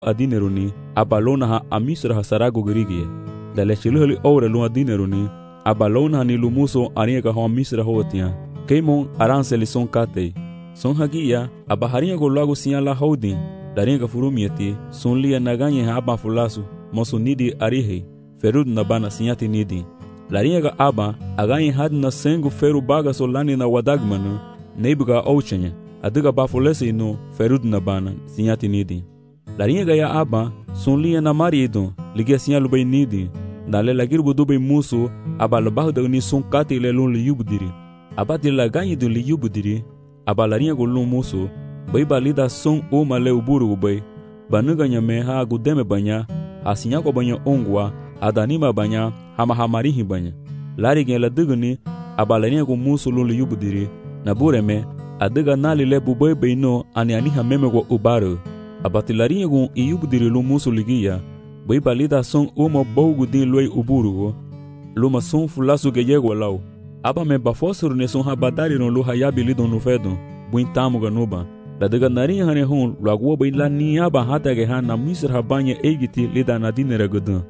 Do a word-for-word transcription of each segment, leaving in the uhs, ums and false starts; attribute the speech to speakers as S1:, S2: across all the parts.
S1: adineruni abalona ha amisra ha sarago girigie dale chiluhli ore lu adineruni abalona ni lumuso aniga ha misra hotia keimon aranseli son kate son hagia abaharia go lago siala houdin daringa furumieti son lia naganye ha aba fulasu moso nidi arihe ferud nabana sinyati nidi laringa aba aganye had na sengu feru baga solani na wadagmanu nebuga ouchenya adiga bafulesi no ferud nabana sinyati nidi laringa ya aba son lia na marido ligia sinyalu bay nidi dale lagir budu bay musu aba labahda ni son kate le lon liyubdiri abati laganye du liyubdiri aba laringa go lon musu bay balida son o male uburu bay banuga nyame ha gudeme banya asinya ko banya ongwa adanima banya hama hamarihi banya lari gen la dugni abalania ko musulun li yubdiri na bureme adiga nali le buboy beino ani ani hameme ko ubaru abatilari ko yubdiri lu musuligia bay balida son uma bogu din loy uburu luma son fulasu ge yego law aba me bafosuru ne son habadari no lu hayabi lidon no fedo buintamu ganuba la daga nari hane hon lagwo bay la niya ba hata ge han na misr habanya egiti lida na dinera godun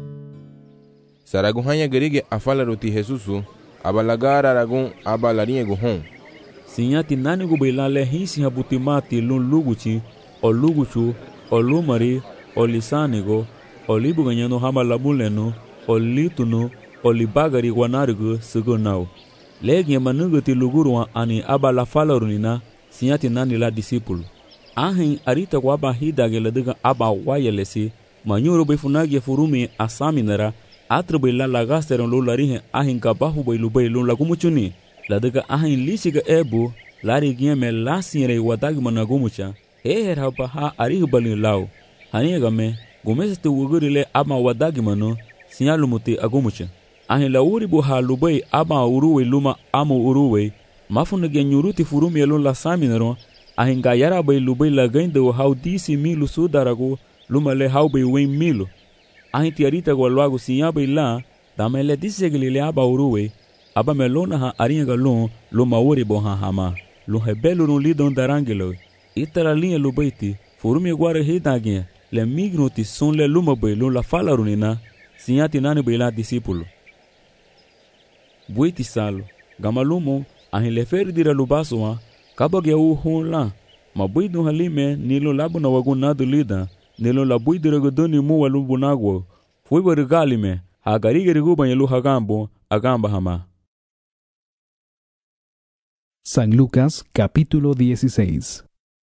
S2: Saragun hanya gerige afala roti Jesusu abalagara ragun abalarinye go hon
S1: sinyati nani go bay la le hisi habutimati lun luguchi o luguchu o lumari o lisanigo o libuganyano hamalabuleno o lituno o libagari wanarigo sugonau legi manuguti lugurwa ani abala falarunina sinyati nani la disciple ahin arita kwa ba hidage ladiga aba wayelesi manyuro befunagi furumi asaminara atrubai la lagasteron lo larihe ahin ka bahu bai lubai lo lagumuchuni ladiga ahin lisiga ebu lari gieme lasire wadag managumucha eher haba ha arih balin law haniga me gumeste wugurile ama wadag mano sinyalumuti agumucha ahin la uribu ha lubai ama uruwe luma amu uruwe mafunage nyuruti furumi elon la saminaro ahinga yara bay lubai la gaindo how disi milu sudarago lumale how bay wen milu ahin tiarita go lago sinya bay la damele disegli aba uruwe aba melona ha aringa lon lo mawori bo ha hama lo hebelo no lidon darangelo itara linha lubaiti furumi guare hidagia le migroti son le luma bay lo la falarunina sinyati nani bay la discipulo buiti salo gamalumo ahin le fer dira lubasoa kabage u honla mabuidu halime nilo labu na wagunadu lida nilo labuidira godoni mu walu bunagwo foi barigalime hagarigere guban yelu hagambo agamba hama.
S3: San Lucas capítulo dieciséis.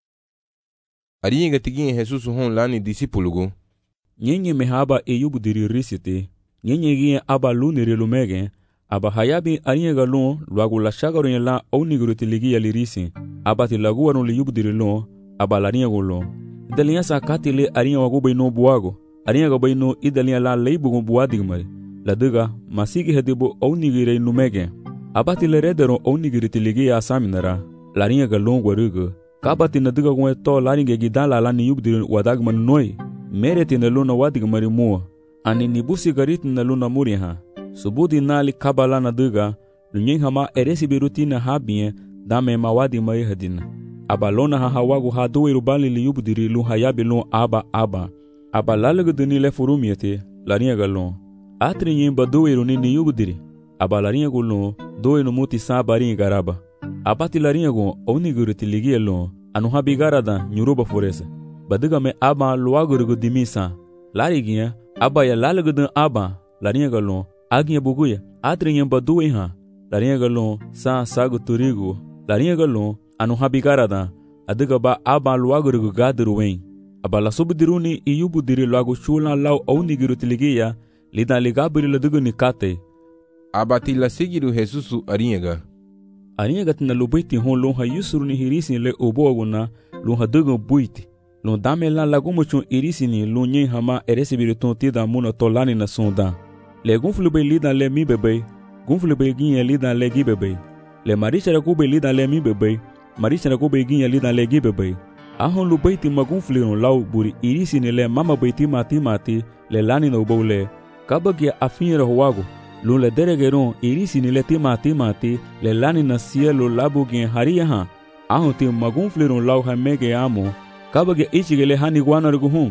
S2: Ariga tigin Jesús hon lani discípulo
S1: nyenye mehaba eyubudiri risite nyenye gi aba lunire lumege aba hayabi ariga lon luagu la shagaron la oniguruti ligi yalirisi abati laguarun li yubdiri lon aba laringa golon idaliya sakati le aringa wago bayno buago aringa go bayno idaliya la leibu buadigmari la duga masigi hedibo onigire numege abati le redero onigiriti ligi asaminara laringa galon gwarugo kabati na duga gwe to laringa gidala la ni yubdiri wadagman noi mereti na lona wadigmari mu ani nibusi garit na lona muriha subudi nali kabala na duga lunyen hama eresi birutina habie dame mawadi mai hadina abalona ha hawagu ha doiru bali li yubdiri lu hayabi lu aba aba abalalu duni le furumiete laringa galon atri yin badoiru ni ni yubdiri abalaringa golon doiru muti sabari garaba abati laringa go oniguru tiligi elon anu habi garada nyuruba foresa baduga me aba luaguru dimisa larigia aba ya lalu dun aba laringa galon aginha buguya atrinha baduwe ha larinha galon sa sagu turigo larinha galon anu habigarada adiga ba aba luaguru gadru wen abala subdiruni iyubudiri lagu chula law aunigiru tiligia lida ligabiri ladugu nikate
S2: abati la sigiru Jesusu aringa
S1: aringa tina lubaiti hon lon ha yusuru ni hirisi le oboguna lon ha dugu buiti lon damela lagumuchun irisini lon nyen hama eresibiru tontida muna tolani na sonda le gunflube lida le mi bebe gunflube ginye lida le gi bebe le marichara kube lida le mi bebe marichara kube ginye lida le gi bebe ahon lu baiti magunfliron law buri irisi ne le mama baiti mati mati le lani no bole kabagi afinra howago lu le deregeron irisi ne le timati mati le lani na cielo labu gen haria ha ahon ti magunfliron law ha mege amo kabagi ichigele hani gwanargo hun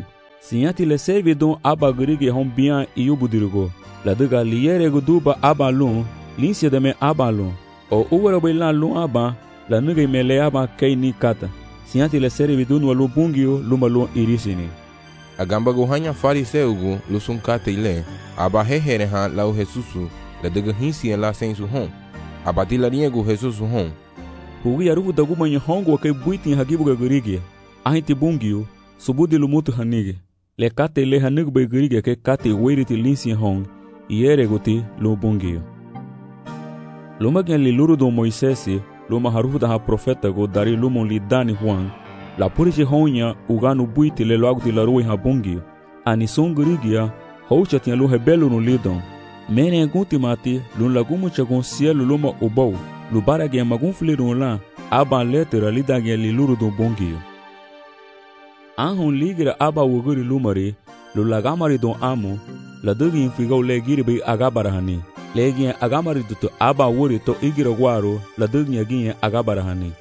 S1: Sinyati le servi don aba gerige hon bian iyubu dirigo. La dega liere guduba aba lun, linsia de me aba lun. O uwara bailan lun aba, la nige mele aba kei ni kata. Sinyati le servi don walu bungio luma lun irisini.
S2: Agamba gohanya fariseugu lusun kate ile, aba hehere han lau Jesusu, la dega hinsi en la sensu hon. Abati la riegu Jesusu hon.
S1: Hugi arufu daguma nye hongo ke buiti hagibu ga gerige. Ahiti bungio, subudi lumutu hanige. Le kate le hanig bay gerige ke kate weiriti linsi hon, iere goti lo bungio. Luma gen li luru do Moisesi, luma harufu da ha profeta go dari lumon li dani Juan, la puriche honya uganu buiti le loaguti la rui ha bungio. Ani son gerigia, houcha tia lu hebelu no lidon. Mene guti mati, lun lagumu chagon cielo luma ubau, lubara gen magun flirun la, aba letera lida gen li luru do bungio. Anhon ligira aba wuguri lumari, lu lagamari don amu, la dugi infigau le giri bi agabarahani. Le gien agamari duto aba wuri to igira guaro, la dugi agien agabarahani.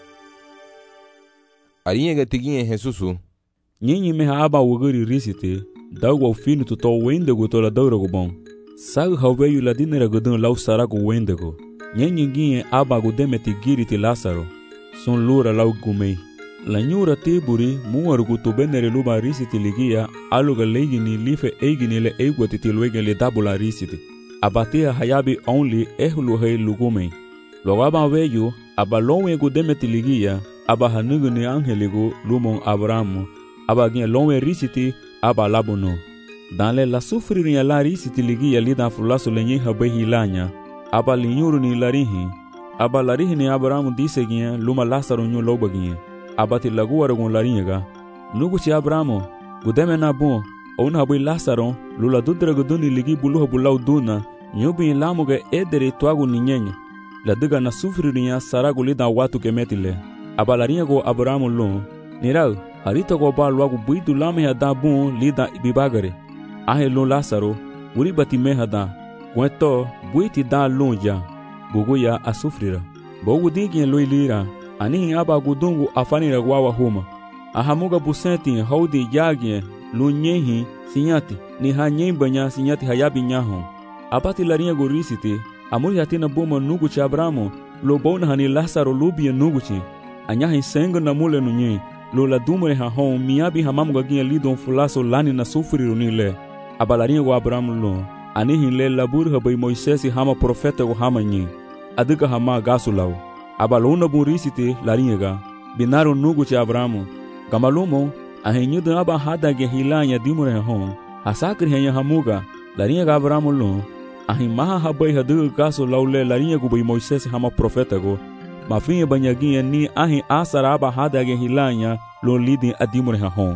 S2: Ariye tigien Jesusu.
S1: Nyinyi meha aba wuguri risite, dagwa finu to to wende go to la daura go bon. Sag haweyu la dinera godun lau sarago wende go. Nyinyi gien aba go demeti giri ti Lazaro. Son lura lau gumei. La nyura tiburi muarugu to benere luba risiti ligia aluga legini life eigini le eigwati tilwege le dabula risiti. Abatia hayabi only ehulu hei lugumei. Logaba weyu aba lonwe gu demeti ligia aba hanuguni angeligu lumon Abrahamu aba gien lonwe risiti aba labuno. Danle la sufriria la risiti ligia lida fulaso lenye habe hilanya aba linyuru ni larihi aba larihi ni Abrahamu dise gien luma Lazaro nyu loba gien. Abati lagu aragon laringa nuguchi Abramo gudeme na bon on habu Lazaro lula dudra guduni ligi bulu bulau duna nyubi lamuga edere twagu ninyenya la diga na sufriria saragu lida watu kemetile abalaringa go Abramo lo nirau harito go ba lwagu buidu lame hada bon lida ibibagare ahe lo Lazaro uri bati me hada gweto buiti da lonja buguya asufrira bogu digi lo ilira ani aba gudungu afanira gwawa huma. Ahamuga busenti haudi yagye lunyehi sinyati ni hanyembanya sinyati hayabi nyaho. Abati laringa gorisiti amuri hatina boma nuguchi Abramo lo bona hani Lazaro lubi nuguchi. Anyahi sengo na mule nunye lo la dumre ha hon miabi hamamuga gien lidon fulaso lani na sufriru nile. Abalaringa go Abramo lo anihi le labur habai Moisesi hama profeta go hama nyi. Adiga hama gasulau. Abalona burisite laringa binaro nuguchi Abramo gamalumo ahenyuda aba hadage hilanya dimure hon asakri henya hamuga laringa Abramo lo ahimaha habai hadu gaso laule laringa gubai Moisesi hama profeta go mafinye banyagi ni ahi asara aba hadage hilanya lo lidi adimure hon.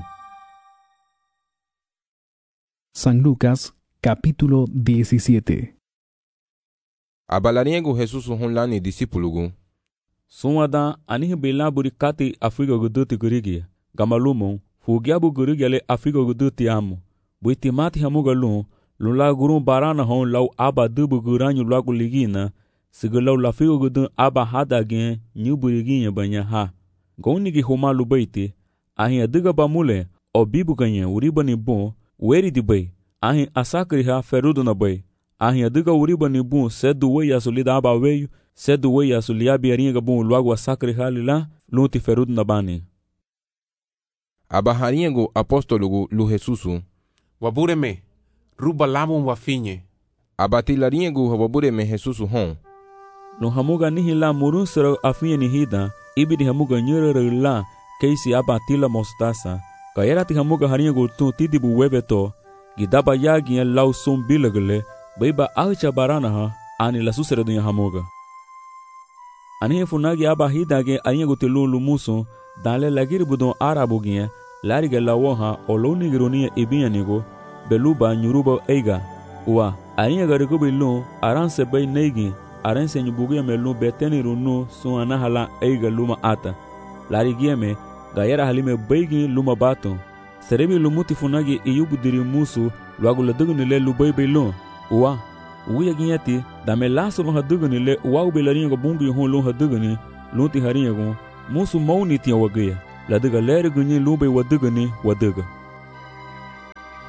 S3: San Lucas capítulo diecisiete.
S2: Abalariego Jesús hon lani discípulo.
S1: Suada anihi bela burikati Afrika guduti gurigi gamalumo fugiabu gurigi ale Afrika guduti amu buiti mati hamuga lu lula gurun barana hon lau aba dubu guranyu lagu ligina sigalau la Afrika gudun aba hada gen nyu burigi banya ha gonigi homa lubaiti ahi adiga bamule o bibu ganye uribani bon weri di bay ahi asakri ha ferudo na bay ahi adiga uribani bon sedu we yasulida aba weyu sedu we yasuliabi aringa bon luagu asakri halila luti ferudo na bani.
S2: Abahariengo apóstolo lu Jesusu
S4: wabureme ruba lamun wafinye
S2: abatilariengo wabureme Jesusu hon
S1: no hamuga nihila murun sero afinye nihida ibidi hamuga nyere la keisi abatila mostasa kayerati hamuga hariengo tu tidibu webeto gidaba yagi en lau son bilagle beiba alcha barana ha ani la susere dunya hamuga ani funagi abahida ge ariengo telulu muso dale lagir budon arabu ge lariga lawoha oloni gironia ibianigo beluba nyuruba eiga wa arienga gariko bilu aranse bay negi aranse nyubugu melu beteni runu suana hala eiga luma ata larigieme gayera halime beigi luma bato serebi lumuti funagi iyubudiri musu lwagula dugunile lubay bilu wa uya ginyati dame laso no hadugunile wa ubelariengo bungi hon lo haduguni luti hariengo musu mauni tia wagaya ladiga lere gunyi lube wadugani wadaga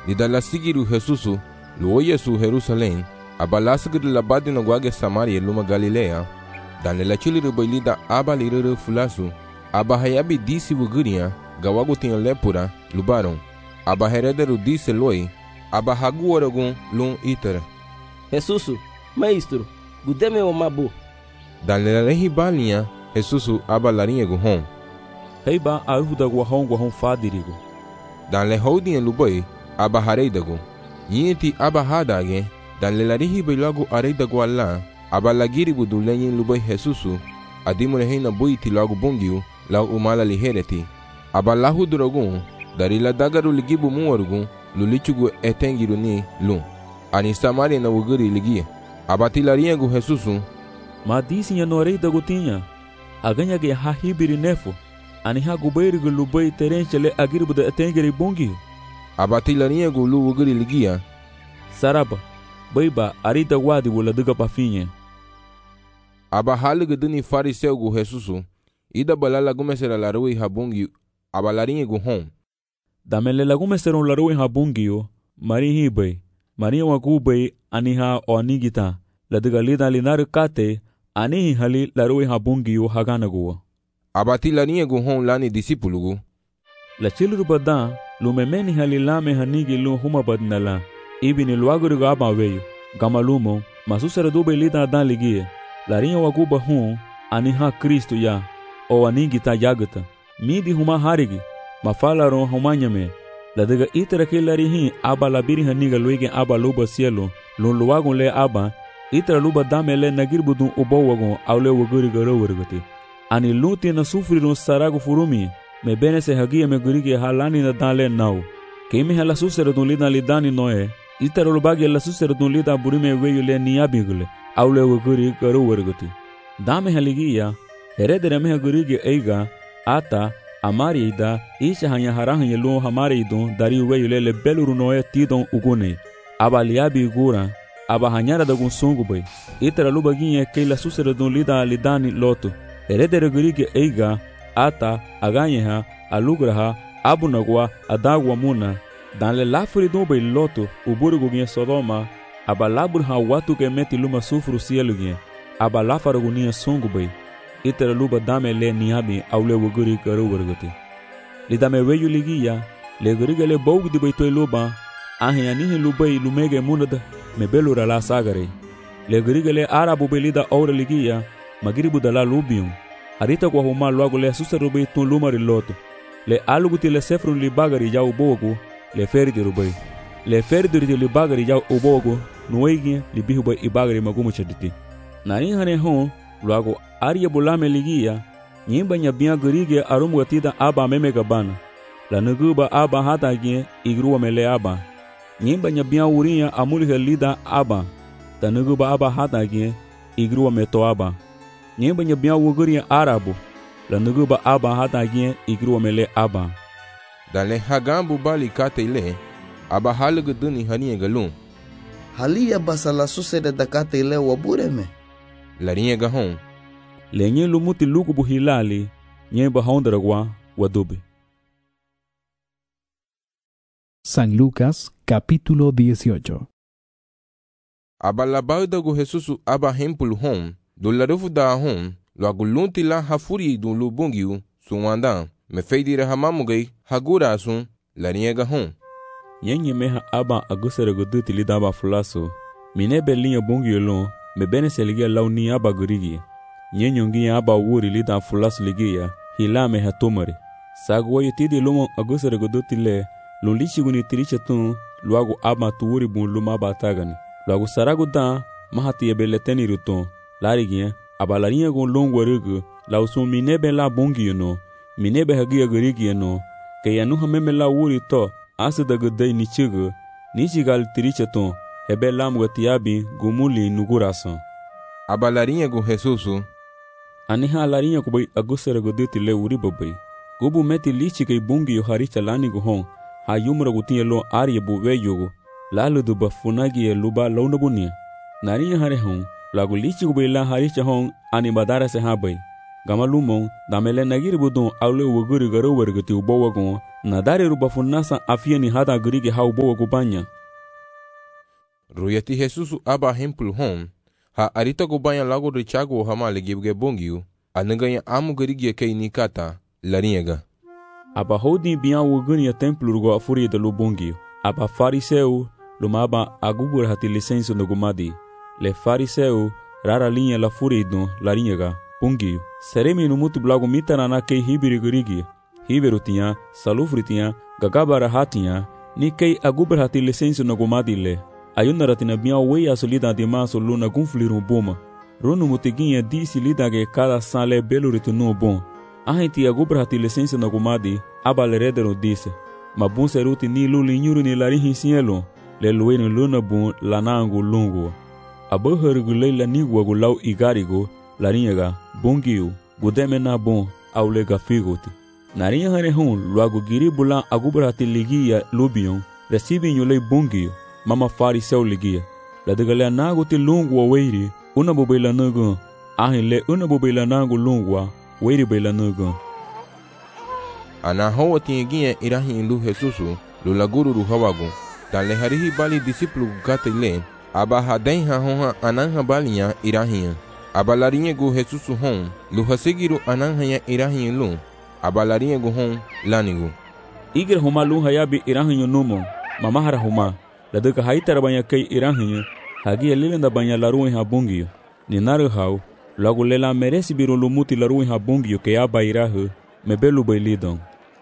S2: Lida la sigiru Jesusu, luo Yesu Jerusalem, aba la sigir la badi na gwage Samaria luma Galilea, dan la chiliru bailida aba lirere fulasu, aba hayabi disi wuguria, gawagu tinha lepura, lubaron, aba herederu disse loi, aba hagu oragun lum itere.
S5: Jesusu, maestro, gudeme o mabu.
S2: Dan la rehi balinha, Jesusu aba larinha guhon.
S1: Heiba aruda guahon guahon fadirigo.
S2: Dan le houdin lubai, aba hareidagu. Yinti aba hadage, dan le larihi bailagu areidagu alla, aba lagiribu du lenyin lubai Jesusu, adimu rehina buiti lagu bungiu, lau umala lihereti. Aba lahu duragun, dari la dagaru ligibu muarugun, lulichugu etengiru ni lum. Ani Samaria na wuguri ligia. Aba tilariengu Jesusu,
S1: Ma disi ya no areidagu tinha. Aganya ge ha hibiri nefo. Ani ha gubairigu lubai terenchele agiribu da etengiri bungiu.
S2: aba tilariengu lu wuguri ligia.
S1: Saraba, baiba arida wadi wala duga pafinye.
S2: Aba haligu duni fariseugu Jesusu, ida balala gumesera larui habungi, aba laringu hom.
S1: Damele lagumesera larui habungio, mari hibai, mari wagubai aniha o anigita, la duga lida linaru kate, anihi hali larui habungio haganaguwa.
S2: Aba tilariengu hom lani disipulugu.
S1: La chiluru bada, lumemeni hali lame hanigi lu huma badnala, ibini luaguru aba weyu, gamalumo, masusera dube lida adan ligie, larinha waguba hum, aniha Kristo ya, o anigita yagata, midi huma harigi, mafalaron humanyame, la daga itera ke larihi aba labiri haniga luige aba luba cielo, lun luagun le aba, itera luba dame le nagirbudun ubo wagun aule waguri garo wargati. Ani luti na sufrirun saragu furumi, me bene se hagia me gurigi halani na dale nau. Keime hala susera dun lida lidani noe, itera lubagi la susera dun lida burime weyu le niabigule, aule waguri garo wargati. Dame haligia, heredere me gurigi eiga, ata, amari ida, isha hanya harahan yelu hamari idun, dari weyu le le beluru noe tidon ugune. Aba liabi gura, aba hanyara dagun sungu bay, itera lubaginye ke la susera dun lida lidani lotu. Heredere gurigi eiga, ata, aganyeha, alugraha, abunagwa, adagwa muna. Dan le lafuri dun lotu, uburugu gye Sodoma, aba laburha watu ke meti luma sufru cielo gye, aba lafarugu niya sungu bay. Itera luba dame le niabi aule wuguri karu wargati. Lidame weyu ligia, le guriga le bogu di baytoy luba, ahi anihi lubai lumege munada, me belura la sagare. Le guriga le arabu belida aura ligia, magiribu da la lubium. Arita kwa huma luagu le susaru bay tun lumari loto. Le aluguti le sefrun li bagari jau bogu, le ferdi rubai. Le ferdi li bagari jau ubogu, nuegi li bihu bay ibagari magumu chaditi. Nani hane hon, luagu aria bulame ligia, nyimba nyabia gurige arumu gatida aba meme gabana. La nuguba aba hata gye igruwa mele aba. Nyimba nyabia uria amuli lida aba. Ta nuguba aba hata gye igruwa meto aba. Nyimba nyabia wuguria arabu. La nuguba aba hata gye igruwa mele aba.
S2: Dale hagambu bali kate ile, aba haligu duni haniye galum.
S6: Halia basa la susere da kate ile wabureme.
S2: Larinye gahon.
S1: Le nye lumuti lugu buhilali, nye bahondaragwa wadubi.
S3: San Lucas, capítulo dieciocho.
S2: Aba labaudagu Jesusu aba hempulu hom, do larufu da hom, lo agulunti la hafuri du lubungiu, suwanda, me feidire hamamugai, hagura asun, larinye gahon.
S1: Nye meha aba agusere guduti lidaba fulaso, mine belinya bungiu lon, me bene seligia launi aba gurigi. Nye nyongi aba wuri lida fulasu ligia, hilame hatomari. Sagwa yutidi lumo agusere guduti le, lulichi guni tiricha tun, luagu aba tuwuri bun luma aba tagani. Luagu saragu da, mahati yebeleteni ruton, larigia, aba larinye gun longwa rugu, lausun minebe la bungi no, minebe hagia gurigi no, ke yanu hameme la wuri to, asida gudai nichigu, nichigal tiricha tun, hebe lam gatiabi gumuli nugurasan.
S2: Aba larinye gu Jesusu,
S1: Aniha larinha kubai agusera guduti le uri babai. Gubu meti lichi kai bungi yo haricha lani guhon, ha yumra gutinye lo ariye buwe yogo, lalu duba funagi ye luba launa bunia. Narinya hare hon, lagu lichi kubai la haricha hon ani badara se habai. Gamalumon, damele nagiri budon aule wuguri garo wergati ubowagon, na dari rubafunasa afieni hada gurigi ha ubowago banya.
S2: Ruyati Jesusu aba hempul hon, ha arita go banya lago richago hama legibge bongiu, anaganya amu gurigi kei nikata, lariega.
S1: Aba hodi biya wuguni ya templo rugo afuri de lo bongiu. Aba fariseu, lumaba agubur hati licenso no gumadi. Le fariseu, rara linha la furido, larinhaga, pungiu. Seremi no mutu blago mitarana kei hibiri gurigi. Hiberu tinha, salufri tinha, gagabara hatinha, ni kei agubur hati licenso no gumadi le. Ayuna ratina biya wei asolida de maso luna gunfliru boma. Runu mutiguinha disi lida que cada sale belo ritunu bom. Ahenti agubur hati licenso no gumadi, aba leredero disse. Mabun seruti ni luli nyuru ni lari hinsielo, le lueno luna bun lanangu lungu. Abahargu leila nigwa gulau igarigo, larinhaga, bungiu, gudeme na bon, aulega figoti. Narinha hane hun, luago giri bulan agubrati ligia lubion, recibe nyulei bungiu, mama fariseu ligia. La degalea nagu ti lungu wa weiri, una bobela nugun, ahin le una bobela nagu lungwa, weiri bela nugun.
S2: Ana hoa tinha irahi lu Jesusu, lu laguru ru hawagu, dan le harihi bali disiplu gata ile, aba haden ha honha ananha balinha irahi. Aba larinha gu Jesusu hon, lu hasigiru ananha irahi lu, aba larinha gu hon lanigu.
S1: Igre huma lu hayabi irahi numo, mamahara huma, la deka haitara banya kei irahi, hagi elilenda banya laruin ha bungio, ni naru hau, lagu lela meresi biru lumuti laruin ha bungio ke aba irahi, mebelu bailidon.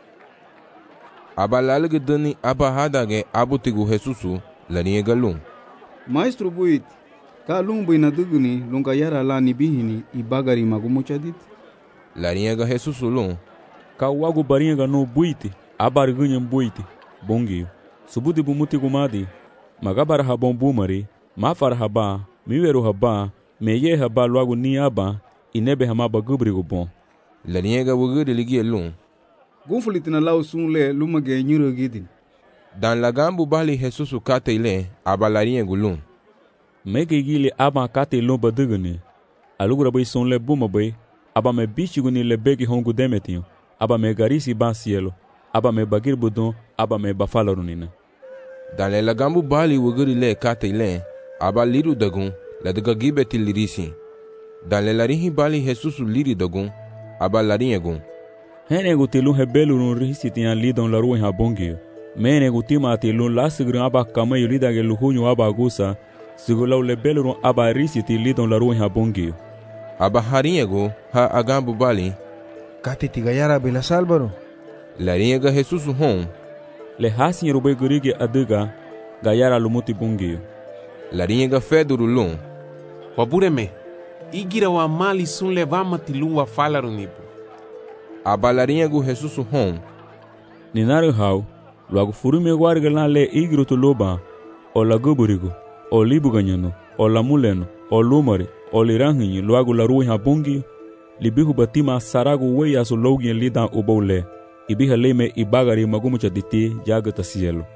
S2: Aba lalige dani aba hadage abutigu Jesusu lani galung.
S7: Maestro buit, ka lung buina duguni lunga yara lani bihini ibagari magumuchadit.
S2: Lani ga Jesusu lung.
S1: Ka wagu baringa no buiti, abar gunyam buiti, bongiu. Subudi bumuti gumadi, magabar habon bumari, mafar haba, miweru haba, meye haba luagu ni aba, inebe hamaba gubrigo bon.
S2: Lani ga wugudi ligi lung.
S7: Gunfulitina lau sunle lumage nyuro gidin.
S2: Dan la gambu bali Jesusu kate ile abalarinha gulun.
S1: Mege gili aba kate ilon badugani. Alugura bay sunle buma bay, aba me bichiguni le begi hongu demetinho, aba me garisi ban cielo, aba me bagir budon, aba me bafalarunina.
S2: Dan le la gambu bali wuguri le kate ile, aba liru dagun, la daga gibeti lirisi. Dan le larihi bali Jesusu liri dagun, aba larinha gun.
S1: Hene gutilu hebelu no risi tian lidon la ruin habongio. Mene gutima tilun la sigru aba kama yulida ge luhunyu aba gusa, sigulaw le belu aba risi ti lidon la ruin habongio.
S2: Aba harinyago ha agambu bali.
S8: Kati tigayara bela salbaro.
S2: Larinyaga Jesusu hon.
S1: Le hasin rube gurige aduga, gayara lumuti bongio.
S2: Larinyaga feduru lun.
S4: Wabureme, igira wa mali sun levama tilun wa falarunipo.
S2: Aba larinhagu Jesusu hon.
S1: Ninaru hau, luagu furume guarga lan le igro to loba, o la guburigo, o libuganyano, o la muleno, o lumari, o liranhinyi luagu la ruin habungi, libihu batima saragu wei aso login lidan ubole, ibiha leme ibagari magumucha diti jagata cielo.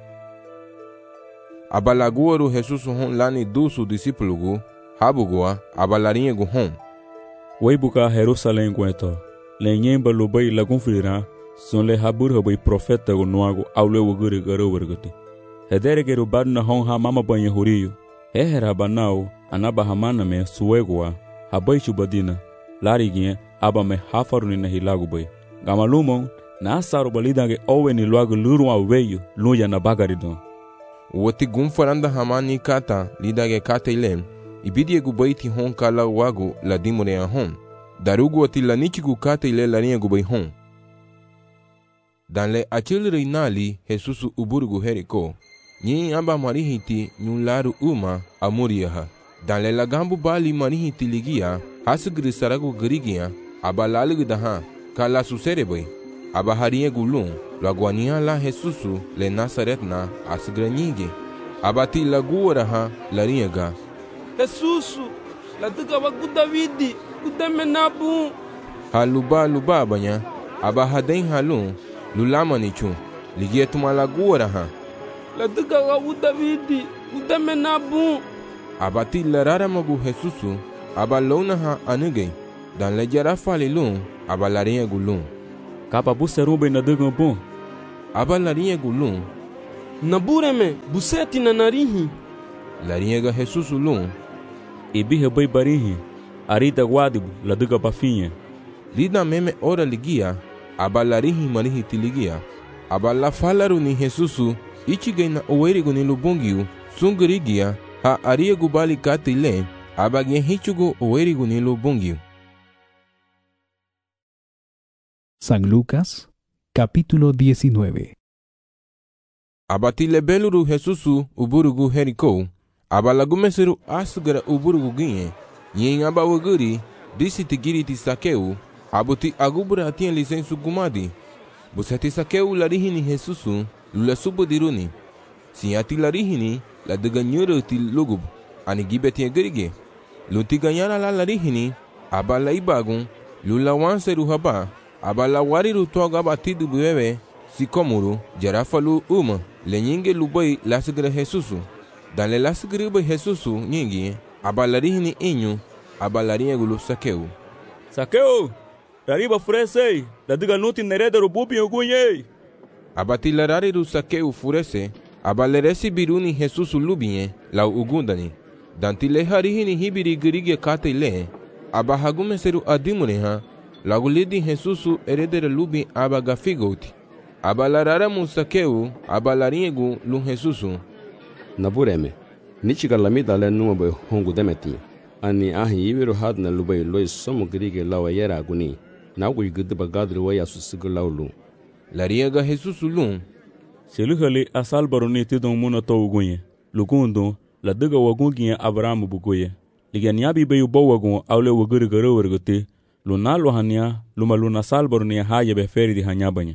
S2: Aba laguaru Jesusu hon lani dusu disipulugu, habugoa, aba larinhagu hon.
S1: Wei buka Jerusalém gueto. Le nyemba lo bay la gunflira son le habur ha bay profeta go noago awle wogure garo wergoti hedere gero badna hon ha mama banya huriyo ehera banao anaba hamana me suegwa habay chubadina larigien aba me hafaruni na hilago bay gamalumon na saro balidage oweni loago luru aweyo luya na bagaridon
S2: woti gunfaranda hamani kata lidage kata ilem ibidie gubaiti hon kala wago la dimore hon darugu ati la nichigu kate ile larinha gubay hon. Dan le achil reinali Jesusu uburgu heriko, nyi amba marihiti nyun laru uma amuriyaha. Dan le lagambu bali marihiti ligia, hasugri saragu garigia, aba lalig daha, kala susere bay, aba harinha gulun, laguania la Jesusu le Nazaretna asgranyige, aba ti laguaraha larinha ga.
S5: Jesusu, la tuka waku Davidi, kudeme nabu.
S2: Haluba luba banya, aba haden halun, lulama nichun, ligia tumalagura ha.
S5: La tuka waku Davidi, kudeme nabu.
S2: Aba ti la rara magu Jesusu, aba lona ha anuge, dan le jarafa li lung aba larinha gulung.
S1: Kapa buserumbe na dugum bom.
S2: Aba larinha gulung.
S5: Nabureme, buseti na narihi.
S2: Larinha ga Jesus lung.
S1: Ibihe bai barihi. Arita guadibu la duga pafinha.
S2: Lida meme ora ligia. Aba larihi marihi tiligia. Aba la falaru ni Jesus ichigai na oerigo ni lubungiu sungrigia ha aria gubali katile. Aba gen hichugo oerigo ni lubungiu.
S3: San Lucas, capítulo diecinueve.
S2: Abatile beluru Jesusu uburugu Jericó. Abalagumeseru asugara uburugu ginye. Yen aba waguri disi tigiri ti Sakeu. Abuti agubura atien lisensu gumadi. Busati Sakeu larihini Jesusu lula subudiruni. Siati larihini la deganyuru ti lugub. Ani gibetien gerige. Lunti ganyara la larihini. Abala ibagun lula wanseru haba. Abala wariru toga batidu bebe sikomuru jarafalu uma le nyinge lubai lasgre Jesusu dan le lasgre be Jesusu nyingi abalarihini inyu abalarinha gulu Sakeu.
S1: Sakeu, rariba furese, la diga nuti nereda rububi ogunye.
S2: Abati larariru Sakeu furese, abaleresi biruni Jesusu lubinye la ugundani. Dan tile harihini hibiri gerige kate le, abahagumeseru adimureha lagulidi Jesusu eredere lubi abagafigoti. Abalarara musakeu abalaringu lu Jesusu.
S9: Nabureme, nichiga lamida le nuobe hongu demeti. Ani ahi ibiru hadna lubai lois somu grige lawa yera aguni. Na wi gudiba gadri waya susigu laulu.
S2: Lariega Jesusu lum.
S1: Seluhale asalbaroni tidon muna to ugunye. Lugundo la diga wagungiye Abrahamu bugoye. Liganiabi bayu bawagun awle waguri garo wargote. Lunalo hania luma luna salbaroni haya be feri di hanyabanya.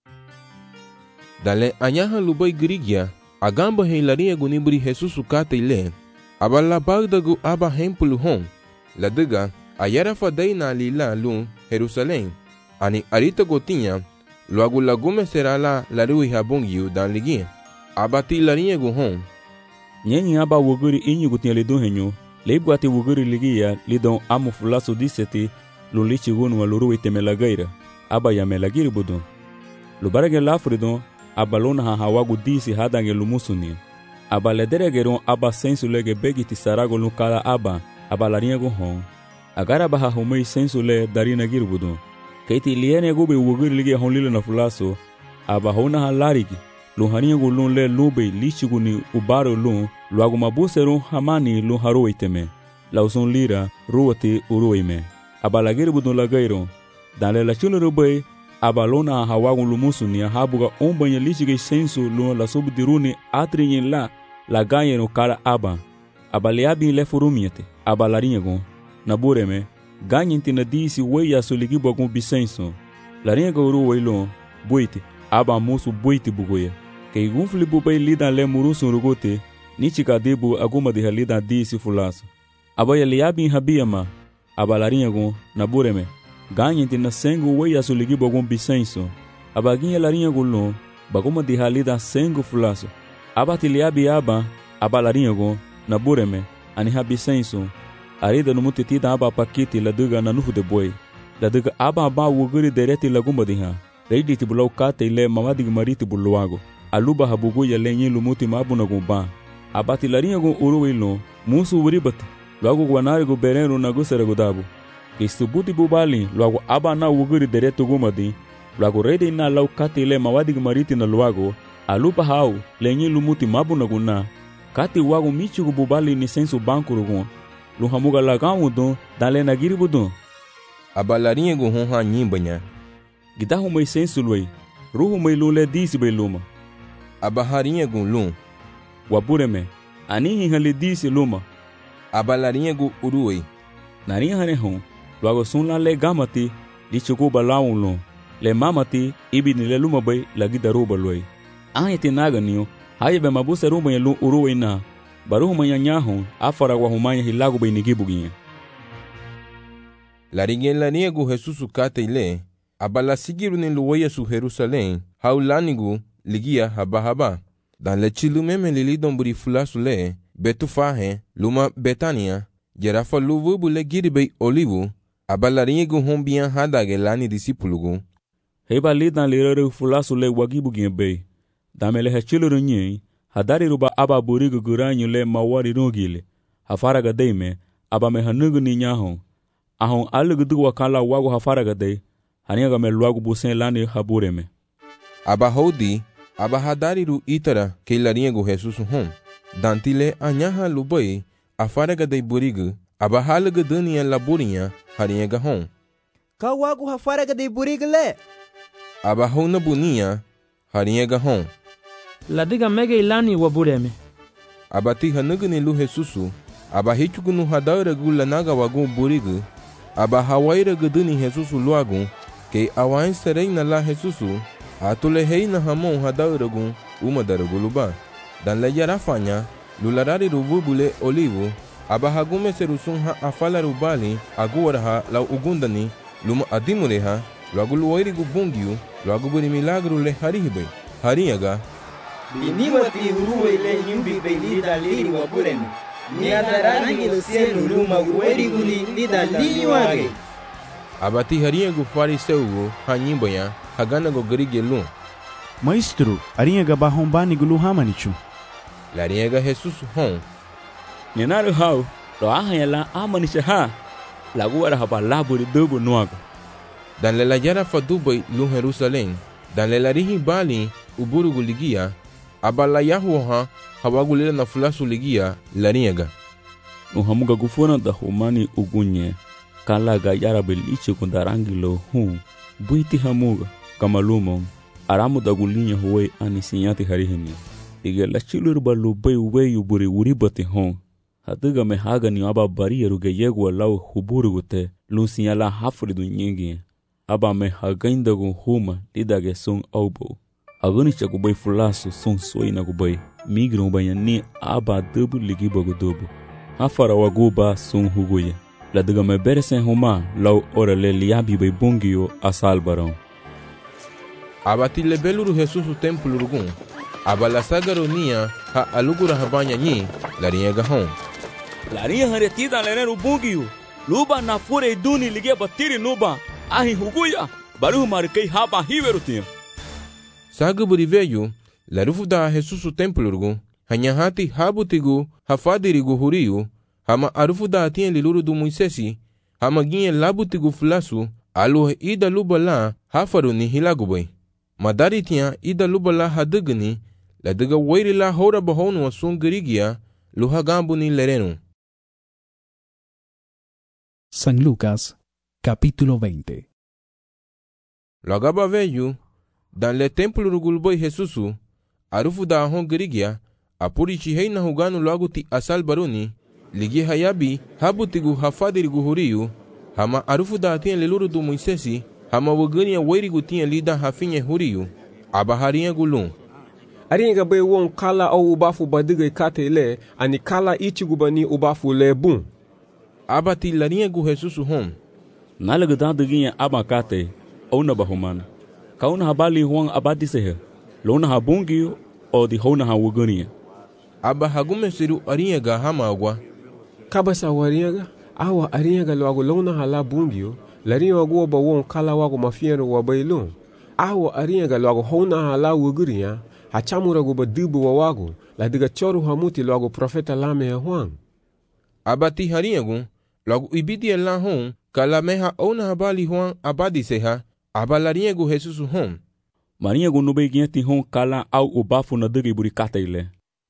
S2: Dale anyaha lubai grigia agamba he laria gunibri Jesusu kate ile abala bagdagu aba hempulu hon la diga ayara fadai na lila lu Jerusalém ani arita gotinha logo lagume será la larui habongiu dan ligi abati laria gu hon
S1: nyenyi aba woguri inyu gutinha lido henyo leibwati woguri ligia lidon amu fulaso diseti lulichi gunu waluru temelagaira aba ya melagiri budon lubarage lafridon abalona ha hawagu disi hadange lumusuni abalederegeron aba sensulege begiti sarago lukala aba abalaringo hon agara baha humei sensule darina girbudo keiti liene gube wugiri lige honlile na fulaso aba hona halarigi luharingo lunle lube lichiguni ubaro lun luagu mabuseron hamani lunharo iteme lauson lira ruwati uruime abalagirbudo lagairon dale la chulo rube abalona hawagun lumusuni habuga ombanya lichige sensu lu la subdiruni atrinyin la la ganyeno kala aba abaliabi le furumiete abalaringo nabureme ganyinti na disi weya soligi bogun bisenso laringo ru weilo buite aba musu buite bugoye ke gunfli bubay lida le murusu rugote nichika debu aguma de halida disi fulaso abaya liabi habiyama abalaringo nabureme ganhinte na sengo weya soligi bogun bisenso abaginha larinha gulon bagoma de halida sengo fulaso abati liabi aba abalarinha go na bureme ani habisenso arida no mutetida aba pakiti la duga na nufu de boy la duga aba aba wuguri dereti la gumba diha reidi tibulau kate ile mamadi mariti buluago aluba habugo ya lenyi lumuti mabuna gumba abati larinha go uruwilo musu uribati logo guanari go bereno na gusere godabu Kistubuti bubali luago aba na wuguri dereto gumadi luago rede na lau kati ile mawadi mariti na luago alupa hau lenyi lumuti mabu na guna kati wago michigu bubali ni sensu banku rugun luhamuga lagamu don dale na giribu don
S2: abalarinha gu hon ha nyimbanya
S1: gidahu mai sensu luai ruhu mai lule disi bai luma
S2: abaharinha gu lum
S1: wabureme anihi hali disi luma
S2: abalarinha gu uruei
S1: narinha hane hon luago sun la le gamati di chuku balawun lon le mamati ibi ni le luma bai lagi daruba luai anye ti naga niyo haye be mabuse rumba ya lu uruwe na baruhu manya nyahon afara wa humanya hilagu bai nigibuginya
S2: laringen larinha gu Jesusu kate ile abala sigiru ni luwaya su Jerusalém haulanigu ligia haba haba dan le chilu meme lili domburi fulasu le betu fahe luma Betania Jerafa luvubu le giribei olivu Abalariego hon bien hadage lani disipulugu.
S1: Heba li dan lirere fulasu le wagibu gimbe. Damele hechiluru nye, hadari ruba aba burigu guranyu le mawari nogile. Hafaraga deime, aba me hanugu ni nyahon. Ahon alugu wakala wagu hafaraga de, haniaga me luagu busen lani habureme.
S2: Aba hodi, aba hadariru itara ke lariego Jesus hon. Dantile anyaha lubai, afaraga de burigu, aba halaga dania laburinha, haniaga hon.
S10: Ka wagu hafaraga de burigu le.
S2: Aba hona bunia, haniaga hon.
S5: Ladiga mege ilani wabureme.
S2: Aba ti hanugu ni lu Jesusu, aba hichugu nu hadaira gula naga wagu burigu, aba hawaira guduni Jesusu luagu, ke awain serena la Jesusu, atule heina hamon hadaira gun, umadara guluba. Dan le yarafanya, lularari rububule olivu, aba hagume serusun ha afala rubali, aguaraha la ugundani, luma adimureha, luagu luwairigu bungiu, luagu buri milagru le harihibe, hariaga,
S10: Biniwati uruwe le nyumbi be lida liri wabureme. Ni adarangi lo selu luma uwerigu li lida liri wage.
S2: Abati hariagu fariseugu hanyimboya haganago garige lu.
S11: Maestro, arinhaga bahombani gulu hamanichu.
S2: Lariaga Jesus hon.
S1: Nenaru hau, lo ahayala amanisha ha. Laguara haba laburi dubu nuago.
S2: Dan le la yara fadubai lu Jerusalem, dan le larihi bali uburugu ligia, abala yahuha hawagulila na fulasu ligia lariaga.
S1: Nuhamuga gufuna da humani ugunye, kalaga yara beliche kundarangilo hu, buiti hamuga, kamalumon, aramu da gulinya huwe anisinyati harihini. Ige la chilur balu bay weyu buri uribati hon. Hatuga me haga ni aba bari ruge yegwa lau huburugute, lusinyala hafridu nyingi. Aba me hagaindagu huma lidage sung aubo. Aguni chakubay fulasu sung soina kubay. Migru bayani aba dubu ligibagu dubu. Hafara waguba sung huguye. Ladaga me beresen huma lau ora le liabi bay bungiyo asal barong.
S2: Aba tile beluru Jesus u templu rugun. Aba la sagaronia ha alugura habanya nyi lariega hon.
S1: Laria haretida leneru bungiyo. Luba na fure duni ligia batiri nuba. Ahi huguya baru markei haba hiverutinha.
S2: Saguburi veyu larufu da Jesus u templu rugun. Hanyahati habutigu hafadirigu huriyu. Hama arufu da atien liluru du Moisesi. Hama ginye labutigu fulasu. Aluhe ida luba la hafaru ni hilagubay. Madari tia ida luba la hadugni. La diga wairi la hora bahonu wa sungirigia. Luha gambu ni lerenu.
S3: San Lucas, capítulo veinte.
S2: Lagaba veyu, dan le templo rugulboy Jesusu, arufu da ahon girigia, apuri chihei na huganu lagu ti asal baruni, ligi hayabi, habutigu hafadirigu huriyu, hama arufu da atien leluru du Moisesi, hama wagania wairigu tien lida hafinye huriyu, abaharia gulun.
S12: Aringa bay won kala au ubafu badige kate le, ani kala ichigu bani ubafu le bun.
S2: Abati laringa gu Jesusu hon.
S1: Nalaga dandaginha abacate, ou na bahumana. Kauna habali huang abadi sehe. Lona habungi o di hona hawugania.
S2: Aba hagume siru aringa hama agwa.
S12: Kabasa waringa, awa aringa lo agu lona hala bungio, laringa wagu ba won kala wagu mafiero wa bailun. Awa aringa lo agu hona hala wuguria, hachamura gu ba dubu wa wagu, la diga choru hamuti lo agu profeta lame ya huang.
S2: Abati haringa logo ibidi la hon kala meha ona habali huan abadi seha abalarinha gu Jesus hon.
S1: Marinha gu nube ginti hon kala au ubafu na digi burikata ile.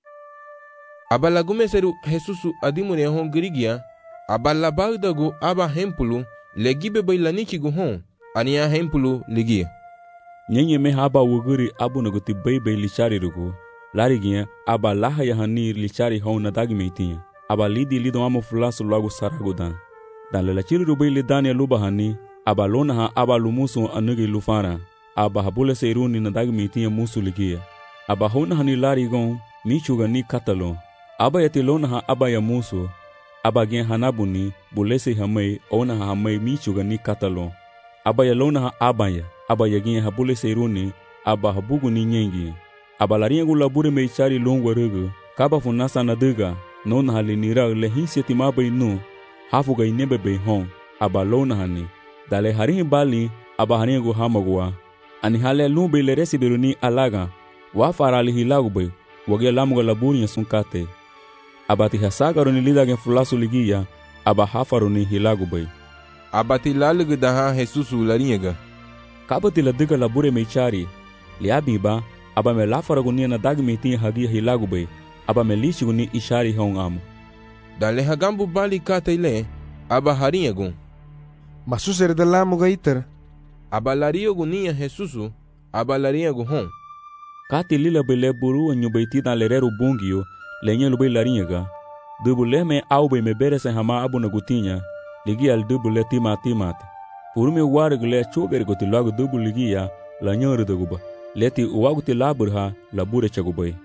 S2: Abalagume seru Jesus adimune hon girigia abalabagda gu aba hempulu legibe bailanichi gu hon ania hempulu ligia.
S1: Nyenye meha aba wuguri abu na guti bebe lichari rugu. Larigia aba laha ya hani lichari hon na dagi meitinha. Aba lidi lido amo fulasu logo saragudan. Dan lela chili rubai lidani luba hani, aba lona ha aba lumusu anugi lufana. Aba habule se iruni na dagi mitinha musu ligia. Aba hona hani lari gon, michuga ni katalo. Aba yati lona ha aba ya musu. Aba gen hanabuni, bulese hamay, ona ha hamay michuga ni katalo. Aba ya lona ha aba ya, aba ya gen habule se iruni, aba habugu ni nyengi. Aba laringa gula bure meichari longwa rugu, kaba funasa na duga. Non hali nira le hinsi ti mabai nu hafu ga inebe be hon aba lona hani dale harihi bali aba hanigu hamagwa ani hale lumbe le resibiruni alaga wa farali hilagube wage lamuga labuni sunkate abati hasagaruni lidage fulasu ligiya aba hafaruni hilagube
S2: abati lalugu daha Jesusu lariega
S1: kabati ladiga labure meichari liabiba aba me lafaraguni na dagmiti hagi hilagube aba me lishiguni ishari hongamu
S2: dale hagambu bali kataile aba hariegu
S8: Masusere da lamuga iter
S2: aba lariegu niya Jesusu aba lariegu hon
S1: kati lila bele buru nyubaiti dan lereru bungio lenye lubai lariega dubule me aube me berese hama abu nagutinya ligi al dubule tima timate purume wargle choger goti lagu dubu ligia la nyoru duguba leti uwaguti laburha labure chagubai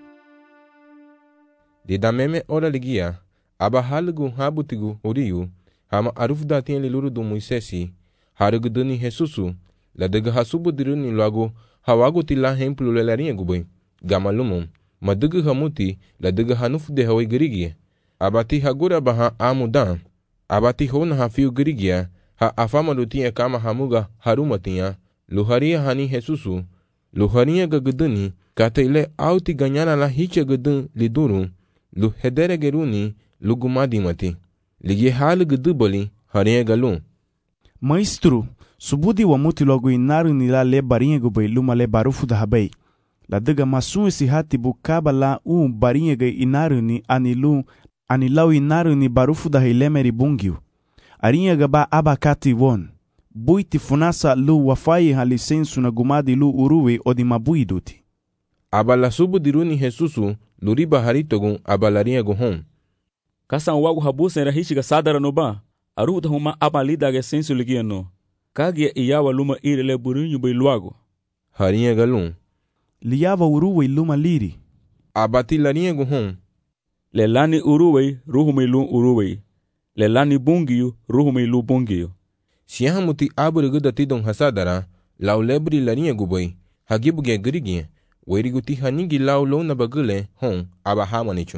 S2: dida meme ora ligia aba halgu habutigu uriyu hama arufda tien liluru du Moisesi harugu duni Jesusu la daga hasubu diruni lagu hawaguti la hemplu le larinha gubai gamalumum madugu hamuti la daga hanuf de hawai girigie abati hagura baha amudan abati hona hafiu girigia ha afama lutia kama hamuga harumatia luharia hani Jesusu luharia gaguduni kataile auti ganyana la hiche gudun liduru lu hedere geruni lugumadi mati ligi hal gudubali haria galu
S11: Maestro, subudi wa muti logo inaru ni la le barinha gubei luma le barufu da habei. La daga masun esi hati bukaba la u barinha ga inaru ni anilu anilau inaru ni barufu da hilemeri bungiu. Arinha gaba abakati won. Buiti funasa lu wafai ha lisensu na gumadi lu uruwe odi mabui duti.
S2: Abala subu diruni Jesusu luriba haritogun abalarinha gohon.
S1: Kasan wagu habusen rahishi ga sadara no ba. Aruda huma abalida ga sensu ligia no. Kagia iyawa luma irele burinyu bai luago.
S2: Harinha galun.
S11: Liava uruwe luma liri.
S2: Abati larinha gohon.
S1: Lelani uruwe ruhume lu uruwe. Lelani bungiyu ruhume lu bungiyu.
S2: Siyahamuti aburigu datidon hasadara lau lebri larinha gubai hagibuge girigie weriguti hanigi lau lo na bagule hon aba hamanichu.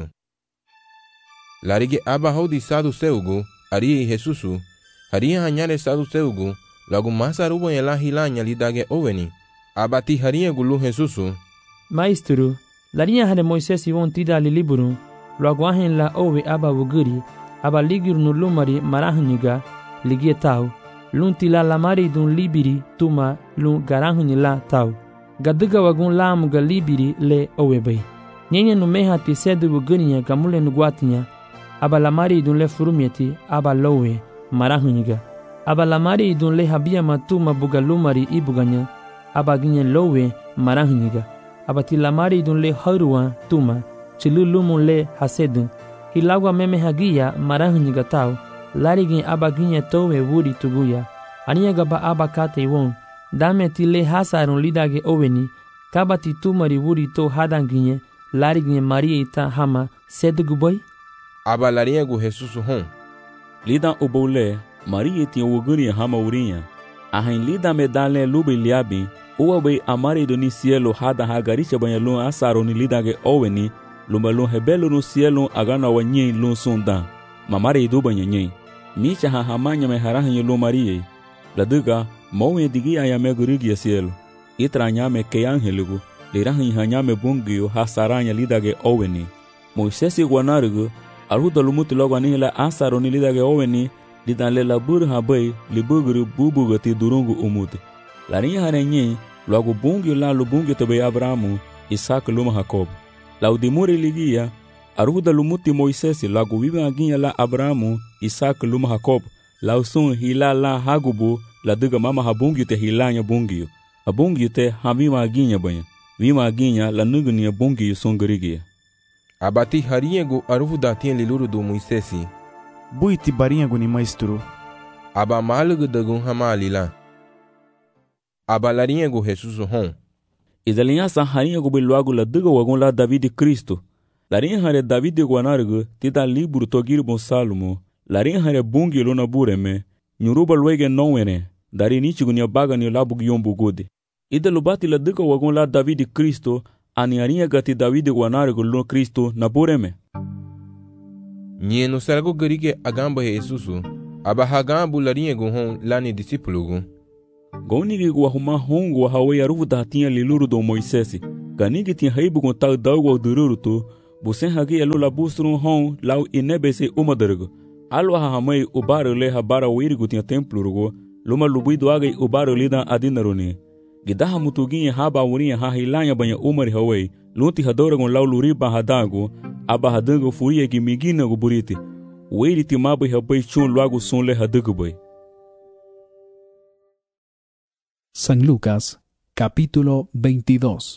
S2: Larige aba haudi sadu seugu arie Jesusu haria hanyare sadu seugu lagu masa rubo yela hilanya lidage oveni abati haria gulu Jesusu
S13: Maestro larinha hane Moisés won tida li liburu lagu ahen la owe aba wuguri aba ligir no lumari marahniga ligie tau lunti la lamari dun libiri tuma lun garahni la tau gaduga wagun lam ga libiri le owe bay nyenye no meha ti sedu wugurinya gamule no gwatinya aba lamari dun le furumieti aba lowe marahniga aba lamari dun le habia matuma bugalumari ibuganya aba ginye lowe marahniga aba ti lamari dun le haruwa tuma chilulumu le hased hilagwa meme hagia marahniga tau larigin aba ginye towe wuri tuguya aniya gaba aba kate won dame ti le hasarun lidage oweni kabati tumari wuri to hadanginye larigin maria ita hama sedguboy
S2: aba larinha gu Jesusu hon.
S1: Lida ubole maria ti wuguri hama urinha. Ahin lida medale lube liabi uwabe amari do ni cielo hada hagaricha banyalun asaro ni lidage oweni lumbalun hebelu no cielo agana wanyi lun sunda mamari do banyenye micha ha hamanya me harahin lu marie laduga mowe digi aya me gurigi cielo itranya me ke angeligu lirahin hanya me bungio hasaranya lidage oweni Moisés guanarugo aruda lumuti logo anihila asaro ni lidage oweni lidan la bur habai libuguru bubugati durungu umuti larinha harenye logo bungi la lubungi tobe Abrahamu Isaac luma Jacob laudimuri ligia aruda lumuti Moisés logo viva aginha la Abrahamu Isaac luma Jacob lausun hila la hagubu la duga mama habungi te hilanya bungi abungi te havima aginha banha vima aginha la nugni bungi songrigia
S2: abati harinha gu aruda tien liluru do Moisés
S11: buiti barinha gu ni maestro
S2: aba malugu dagun hamalila aba larinha gu Jesusu hon
S1: idalinha sa harinha gu beluagu la duga wagun la David Cristo larinha hare David guanargu tida liburu togir bon Salmo larinha hare bungi lona bureme nyuruba luege nowene dari nichigu ni baga ni labu yombu gode idalubati la duga wagun la David Cristo ani harinha gati David guanargu lo Cristo na bureme
S2: Nye no sargo garige agamba Jesusu aba hagambu larinhego hon lani discípulo
S1: Gaunigi gua huma hongo wa hawe aruvu da tinha liluru do Moisés. Ganigi tinha heibu com tal dago dururu tu, busen hagi elu la busrun hon lau inebese umadergo. Alu ha hamai ubaro le habara wirigu tinha templo rugo, luma lubuido agai ubaro lida adinaruni. Gidaha mutuginha haba urinha ha hilanya banha umari hawe, lunti hadora com lau luriba hadago, aba hadango furia que migina go burite. Wiri timabai habai chun luago son le hadago bai.
S3: San Lucas, capítulo veintidós.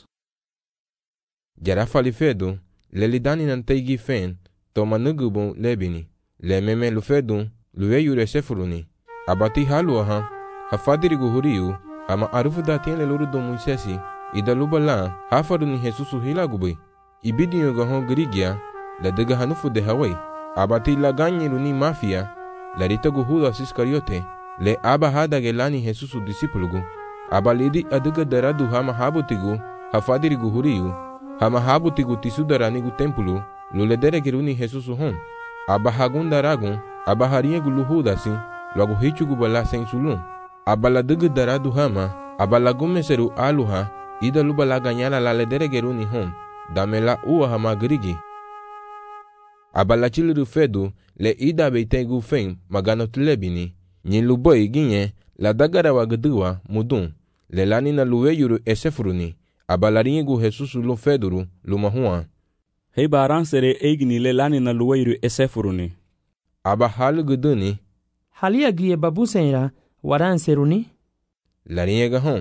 S2: Jara falifedo, lelidani nanteigi fen, toma nugubon lebini, le meme lufedun, lueyure sefuruni, abati halu aha, hafadirigu huriu, ama arufu datien leluru do Moisesi, ida lubala, hafaruni Jesusu hilagubui, ibidinyo gahon grigia, la dega hanufu de Hawaii, abati la ganyiruni mafia, la ritagu Judas Iscariote, le aba hada gelani Jesusu disipulugu, abalidi aduga daradu hama habutigu hafadirigu huriu hama habutigu tisudaranigu tempulu luledere kiruni Jesusu hon abahagun daragun abahariegu luhudasi luagu hichugu bala sensulun abaladuga daradu hama abalagumeseru aluha ida lubala ganyala la ledere geruni hon damela uwa hama grigi abalachiliru fedu le ida beitegu fen magano tulebini nyiluboi ginye la dagara wa gdua mudun le lani na lueyuru esefuruni abalaringu Jesusu lo feduru lumahua
S1: hei baran sere eigni le lani na lueyuru esefuruni
S2: aba halu gduni
S13: halia gie babu senra waran seruni
S2: laringa hon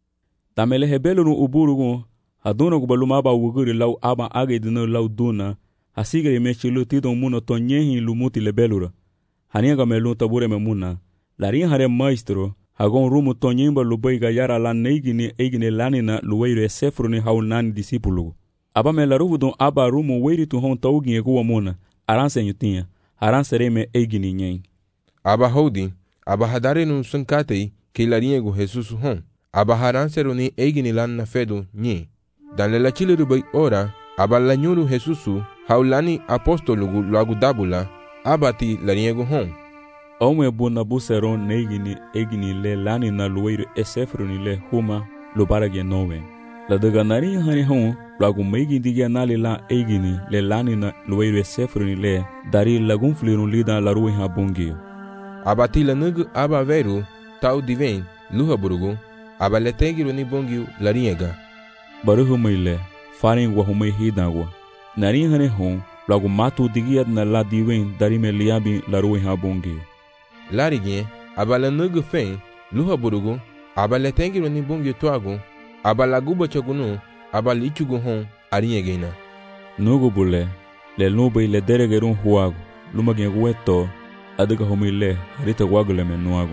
S1: tamele hebelunu uburugu haduna gubaluma ba wuguri lau aba age dino lau duna hasigre mechilu tidon muno tonyehi lumuti lebelura haniga melu tabure memuna larin hare maestro hagon rumu tonyimba lubai gayara la neigini eigini lanina luweiro esefruni haunani discípulo aba me laruvu don aba rumu weiri tu hon tauginye kuwa muna aranse nyutinha aransereme eigini nyen
S2: aba hodi aba hadare nun sunkatei ke laringo Jesus hon aba haranseruni eigini lanna fedo nyi dan le lachile rubai ora aba lanyuru Jesusu haulani apostolugu luagu dabula abati laringo hon
S1: Omwe buna buseron neigini egini le lani na luweiro esefruni le huma lubarage nowe. La daga nari hani hon lagu meigi digia nali la egini le lani na luweiro esefruni le dari lagun flirun lida la ruwe ha bungi.
S2: Abati la nugu aba veru tau diven luha burugu aba le tegiru ni bungi la riega.
S1: Baruhu meile farin wa humei hidagwa. Nari hani hon lagu matu digia na la diven dari me liabi la ruwe ha bungi.
S2: Larigien abala nugu fen luha burugu abala tengiru ni bungi tuagu abala guba chagunu abala ichugu hon ariegena
S1: nugu bule le nube le deregerun huagu lumagien weto adiga homile harita wagule menuagu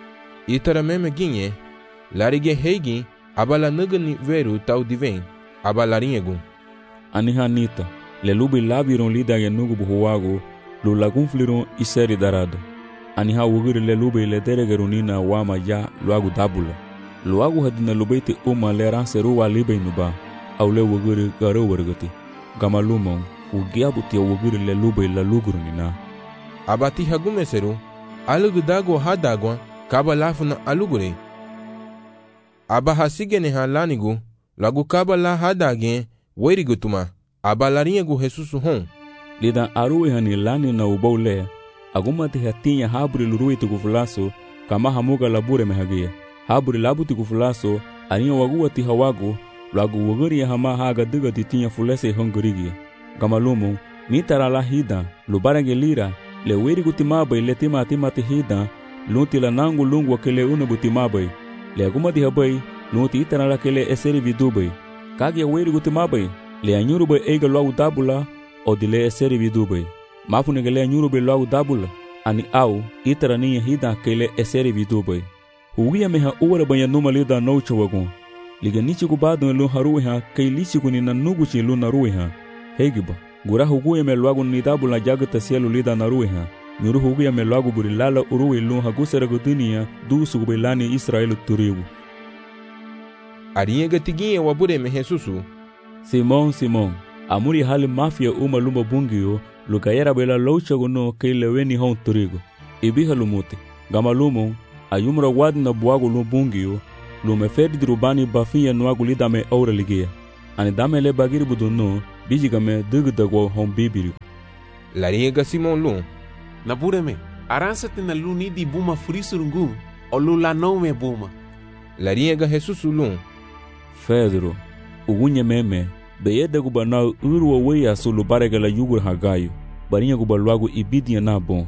S2: itara meme ginye larigien heigi abala nugu ni veru tau diven abala riegu
S1: anihanita le lubi labirun lidage nugu buhuagu lu lagun flirun iseri darado aniha wugiri le lube le deregerunina wama ya luagu dabula luagu hadina lubeite uma le ranseru wa libe nuba au le wugiri gare wargati gama lumon ugiabuti ya wugiri le lube la lugurunina
S2: abati hagumeseru alugu dago hadagwa kaba lafuna alugure aba hasigene halanigu lagu kaba la hadage werigutuma aba laringu Jesusu hon
S1: lidan aruwe hani lani na ubaule agumati hatinha haburi lurui tukufulaso kama hamuga labure mehagia haburi labuti kufulaso aninha waguati hawagu lagu waguri hama haga diga titinha fulese hongorigia gamalumu mitara la hida lubarange lira le weri gutimabai le tima timati hida lunti la nangu lungu wakele une butimabai le agumati habai lunti itana la kele eseri vidubai kage weri gutimabai le anyuru bai eiga lagu dabula odile eseri vidubai mafune gele nyuru be lagu dabula ani au itara niya hida kele eseri vidubai hugia meha uwara banya numa lida noucha wagun liga nichi kubado lu haruwe ha kei lichi kuni na nuguchi lu naruwe ha hegiba gura huguya me lagu ni dabula jagata sielu lida naruwe ha nyuru hugia me lagu buri lala uruwe lu hagusera gudunia dusu kubelani Israelu turibu
S2: ariye gatigie wabure me Jesusu
S1: Simon Simon amuri hali mafia uma lumba bungio lukayera bela loucha gono kei leweni hon turigo ibiha lumute gama lumo ayumra wadi na buago lumbungio lume fedi dirubani bafinya nuagu lidame aura ligia ani dame le bagiri budunno bijigame dugdagwo hom bibiri
S2: lariega Simon lu
S4: na bureme aransate na luni di buma frisurungu o lula nome buma
S2: lariega Jesus lu
S1: Pedro ugunye meme beyede gubana urwa weya sulu barega la yugur hagayo barinha gubalwago ibidia na bon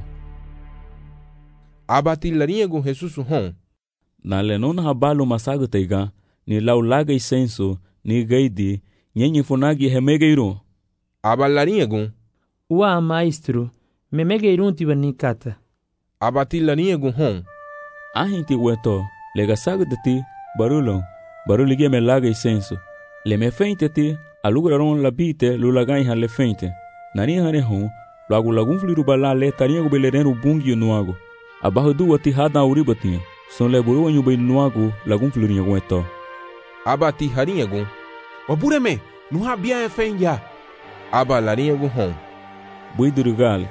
S2: abati lariega Jesus hon
S1: na lenona habalo masaga teiga ni laulaga isenso ni gaidi nyenye funagi hemegeiro
S2: aba lariega
S13: Ua maestro memegeirun tibanikata
S2: abati lariega hon
S1: ahinti weto lega saga deti barulo baruligia me laga isenso le me feinte ti alugraron la bite lulagai han le feinte nani hane hon lagu lagun fliru bala le tarinha gubelereru bungi nuago abahu du ati hada uribati son le buru wanyu be nuago lagun fliru ngweto
S2: abati harinha
S4: wabureme nuha bia fenja
S2: aba lariega hon
S1: buidurugal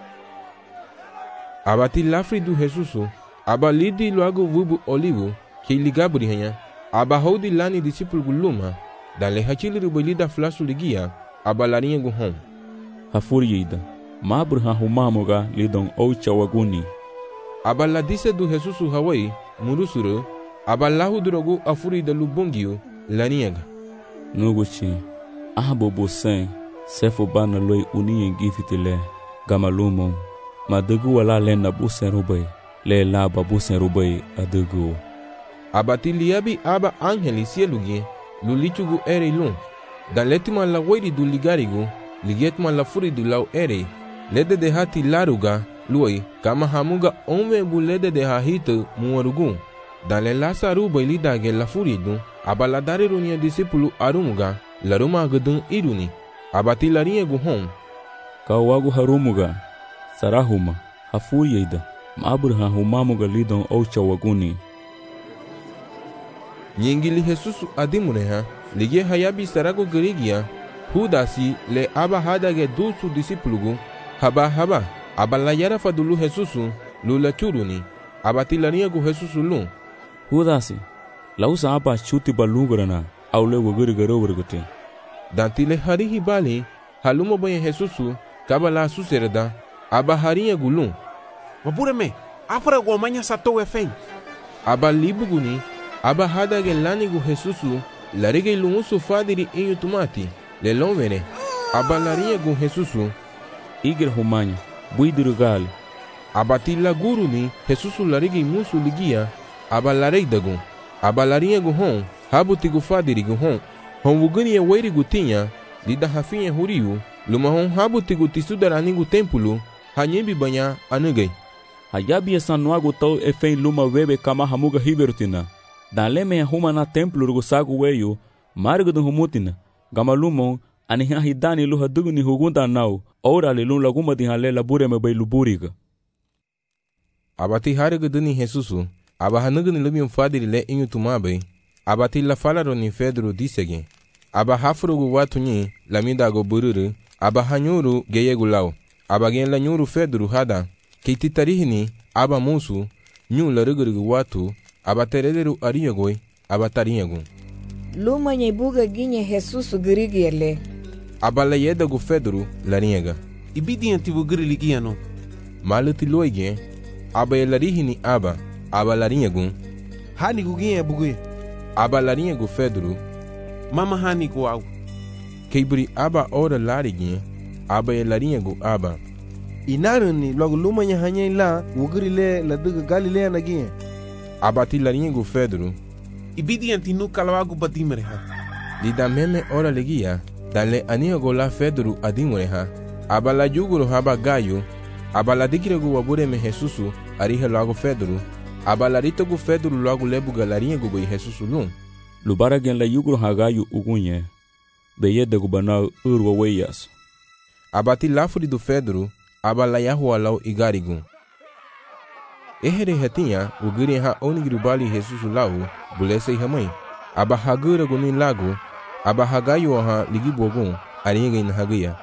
S2: abati lafri du Jesus aba lidi loago vubu olivo que ligabri hanya aba hodi lani discípulo guluma dale hachili rubolida flasu ligia aba lariega hon
S1: hafuriida mabur ha humamoga lidon oucha waguni
S2: aba la dise du Jesus hawai murusuru aba lahu drogu afurida lubongio lariega
S1: nuguchi ahbo bosen sefo bana loy uniyen gifitile gamalumo madugu wala lena busen rubai le laba busen rubai adugu
S2: abati liabi aba angeli sielugi lulichugu ere lun dan letima la wairi du ligarigu ligetma la furi du lau ere lede de hati laruga luai kama hamuga ome bu lede de hahita muarugu dan le lasa rubai lidage la furi du aba la dare runia disipulu arumuga laruma agudun iruni abati lariega hon
S1: kawagu harumuga sarahuma hafuriida maburha humamuga lidon oucha waguni
S2: nyingili Jesus adimuneha lige hayabi sarago gerigia hudasi le aba hadage dusu disipulugu haba haba aba la yara fadulu Jesus lula churuni abati lariega Jesus lu
S1: hudasi lausa aba chuti balugrana aule wogirigaro wurgute
S2: dantile harihi bali halumo boye Jesus kabala suserda aba harinha gulum
S4: wabureme afra gomanya sato efen
S2: aba libuguni aba hadage lanigu Jesus larige lumusu fadiri inyu tumati le lomene aba lariega Jesus
S1: igir humanya buidirugal
S2: abati la guruni Jesus larige musu ligia aba lareidagu aba lariega hon habutigu fadiri hon hon wugani e wairi gutinha lida hafinha huriu luma hon habutigu tisudaranigu tempulu hanyembi banya anugai
S1: hayabi sanuago tau efen luma webe kama hamuga hibertina daleme huma na templo rugusagu weyo margo do humutina gamalumon ani hidani luha dugni hugunda nau ora le lun laguma di halela bureme bay luburiga
S2: abati hariga duni Jesus aba hanugni lumium fadiri le inyu tumabe abati la falaro ni Pedro disege aba hafrugu watunyi lamida go bururu aba hanyuru geyegulau aba gen la nyuru Pedro hada kiti tarihini aba musu nyu la rugurugu watu aba terederu arinyagoi aba tarinyagu
S14: luma nyebuga ginye Jesus girigele
S2: aba la yedagu Pedro larinyaga
S4: ibidi antivu giriligiano
S2: maluti loige aba yelarihini aba aba larinyagu
S8: hani guginye bugui
S2: aba larinyagu Pedro
S4: mama hani guau
S2: keibri aba ora larigi aba yelarinyagu aba
S8: inaruni logo lumanya hanya ila wugirile la duga galilea nagie
S2: abati larinyagu Pedro
S4: ibidi antinu kalawagu badimereha
S2: lida meme ora legia dale aniyago la Pedro adimureha aba la yuguro haba gayo aba la digiregu wabureme Jesusu arihe logo Pedro aba la ritogu Pedro logo lebuga larinyagu boi Jesusu lum
S1: lubaragen la yuguro hagayo ugunye beyede gubana urwa weyas
S2: abati lafuri do Pedro aba la yahua lau igarigu ehere hetinha ugiri ha onigiri bali Jesus lau bulese hamai aba hagura gunin lagu aba hagayo ha ligibogun aringa in hagaya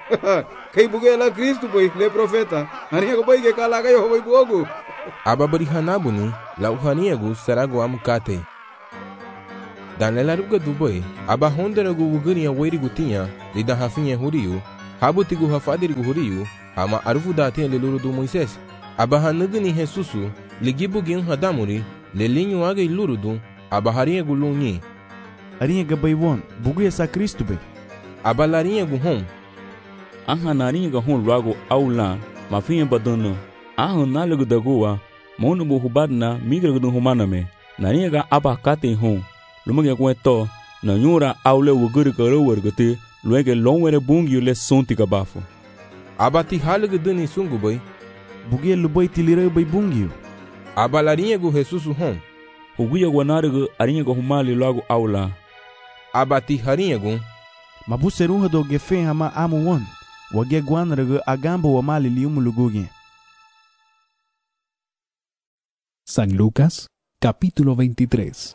S7: Kay buge la Kristo boy le profeta. Haniago boy ke kala kayo boy buogu.
S2: Aba bari hanabuni la uhaniagu sarago amkate. Dan le laruga du boy, aba honderagu wuguni weri gutinha, lida hafinha huriu, habutigu hafadirigu huriu, ama arufu dati le luru du Moisés. Aba hanugni Jesusu, ligibu gin hadamuri, le linho aga ilurudu, aba hariagu lunyi.
S11: Arinha bay won, bugu sa Kristo bay.
S2: Aba larinha gu hom.
S1: Aha narinha ga hon rago aula, mafinha badana. Aha nalagu dagoa, monu bu hubadna migra gu humana me. Narinha ga aba kate hon. Lumage kweto, na nyura aule wuguri karo wargate, luege longwere bungi le sonti kabafo.
S2: Aba ti halugu duni sungu bay.
S11: Bugu luboy tilire bay bungi.
S2: Aba larinha gu Jesusu hom.
S1: Uguya guanarugu arinha gu humali lagu aula.
S2: Aba ti harinha gu.
S11: Mabuseruha do gefe hama amu won. Wage guanarugu agambo wa mali liumu lugugi.
S3: San Lucas, capítulo veintitrés.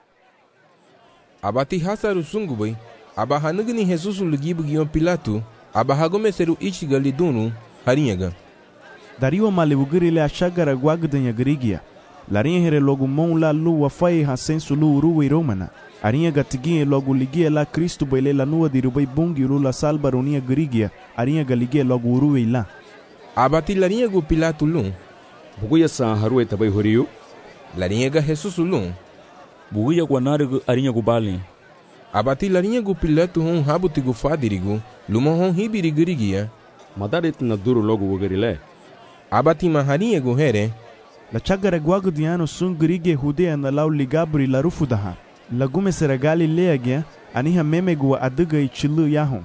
S2: Abati hasaru sungu bay, aba hanugni Jesusu lugibu gion Pilato, aba hagome seru ichiga lidunu, harinhaga.
S11: Dario malewugiri le achagara guagdanya grigia. Larinha here logo mon la lua fai hasensu lu uruwe romana. Arinhaga tiginha logo ligia la Cristo baile la nua dirubay bungi ulu la salba ronia grigia. Arinhaga ligia logo uruwe la.
S2: Abati larinhagu Pilato lun.
S9: Buguya sa haruwe tabay horiu.
S2: Larinhaga Jesusu lun.
S1: Buguya guanarugu arinhagu bali.
S2: Abati larinhagu Pilato hon habutigu fadirigu, luma hon hibirigu rigia.
S9: Madarit na duru logo wugarile.
S2: Abati maharinhagu here.
S11: La chagara guagdiano sun grige hudea na lau ligabri la rufudaha. La gume sera Galilea aniha memegu aduga i chilu yahon.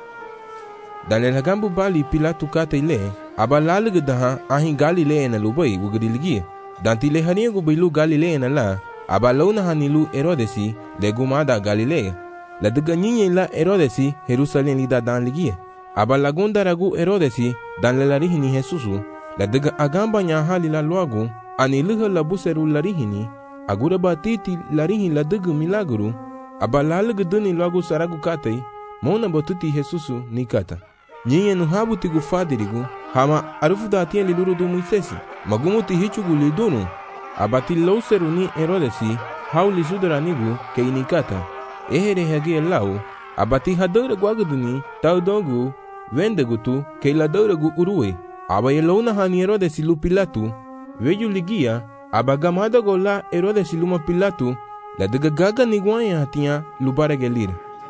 S2: Dan le lagambu bali Pilato kate ile, aba lalugu daha ahin Galilea na lubay wugariligia. Dan ti le harinhagu bilu Galilea na la, aba launa hanilu Herodesi le gumada Galilea. La duga nyinye la Herodesi Jerusalem lida dan ligia. Aba lagunda ragu Herodesi dan le larihini Jesusu. La duga agamba nyahali la luagu aniluha la buseru larihini. Agura batiti larihi la duga milaguru. Aba lalugu duni luagu saragu katei. Mona batuti Jesusu ni kata. Nyinye nuhabu tigu fadirigu. Hama arufu datien liluru du Moisesi. Magumuti hichugu lidunu. Abati lauseru ni Herodesi, hauli sudaranigu ke inikata. Ehere hagi lau, abati hadore guaguduni, taudogu, vendegutu, ke la doregu uruwe. Aba yelauna hani Herodesi lu Pilato, veju ligia, aba gamada gola Herodesi luma Pilato, la dega gaga niguanya hatia lubare gelir.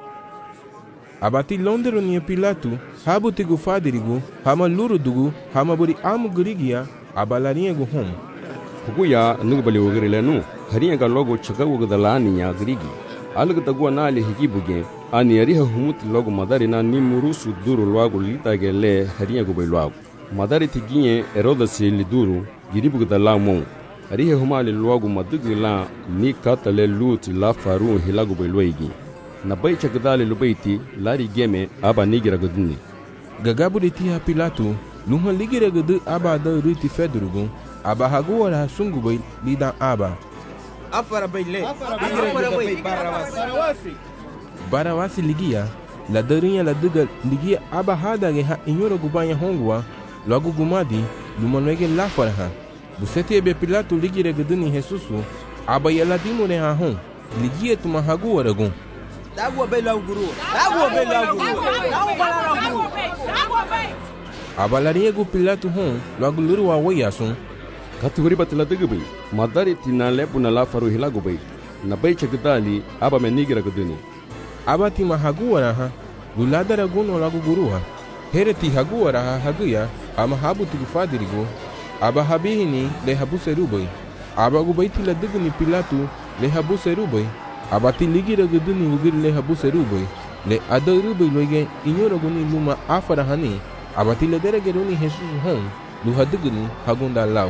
S2: Abati londeru ni Pilato, habu tigu fadirigu, hama luru dugu, hama buri amu gurigia, aba larinhagu hom.
S9: Buguya nugbali wugarile nu, harinhaga logo chaga wugdala niya grigi. Alga tagua na ali higibuge, ani ariha humuti logo madari na nimurusu duru logo litage le harinhagu bay logo. Madari tiginye Herodesi liduru, giribugdala mon. Ariha humali logo madugi la ni kata le luti la faru hilagu bay loigi. Na bay chagdali lubayti lari geme aba nigira guduni.
S2: Gagaburi tiha Pilato, lunha ligira gudu aba da ruti fedrugu. Aba haguara sungu bay lidan aba.
S10: Afara bay le. Afara bay barawasi.
S2: Barawasi ligia. La darinha la duga ligia aba hada ge ha inyoro gubanya hongwa. Logo gumadi lumanwege la faraha. Busete be Pilato ligira guduni Jesusu. Aba yala dimure ha hon. Ligia tuma haguara gun.
S10: Dagwa bay la guru. Dagwa bay la guru. Dagwa bay la guru.
S2: Aba larinhagu Pilato hon. Logo luru wa wayasun.
S9: Kategori batila degubay, madari tina lepu na la faru hilagu bay, na bay chagdali aba menigira guduni.
S2: Aba ti mahaguara ha, lulada raguno lagu guruha. Here ti haguara ha haguya, ama habu tigu fadirigu, aba habihini le habu serubay. Aba gubay ti la deguni Pilato le habu serubay, aba ti ligira guduni wugir le habu serubay, le adarubay loige inyora guni luma afara hani, aba ti le derageruni Jesus hon, luha deguni hagunda lau.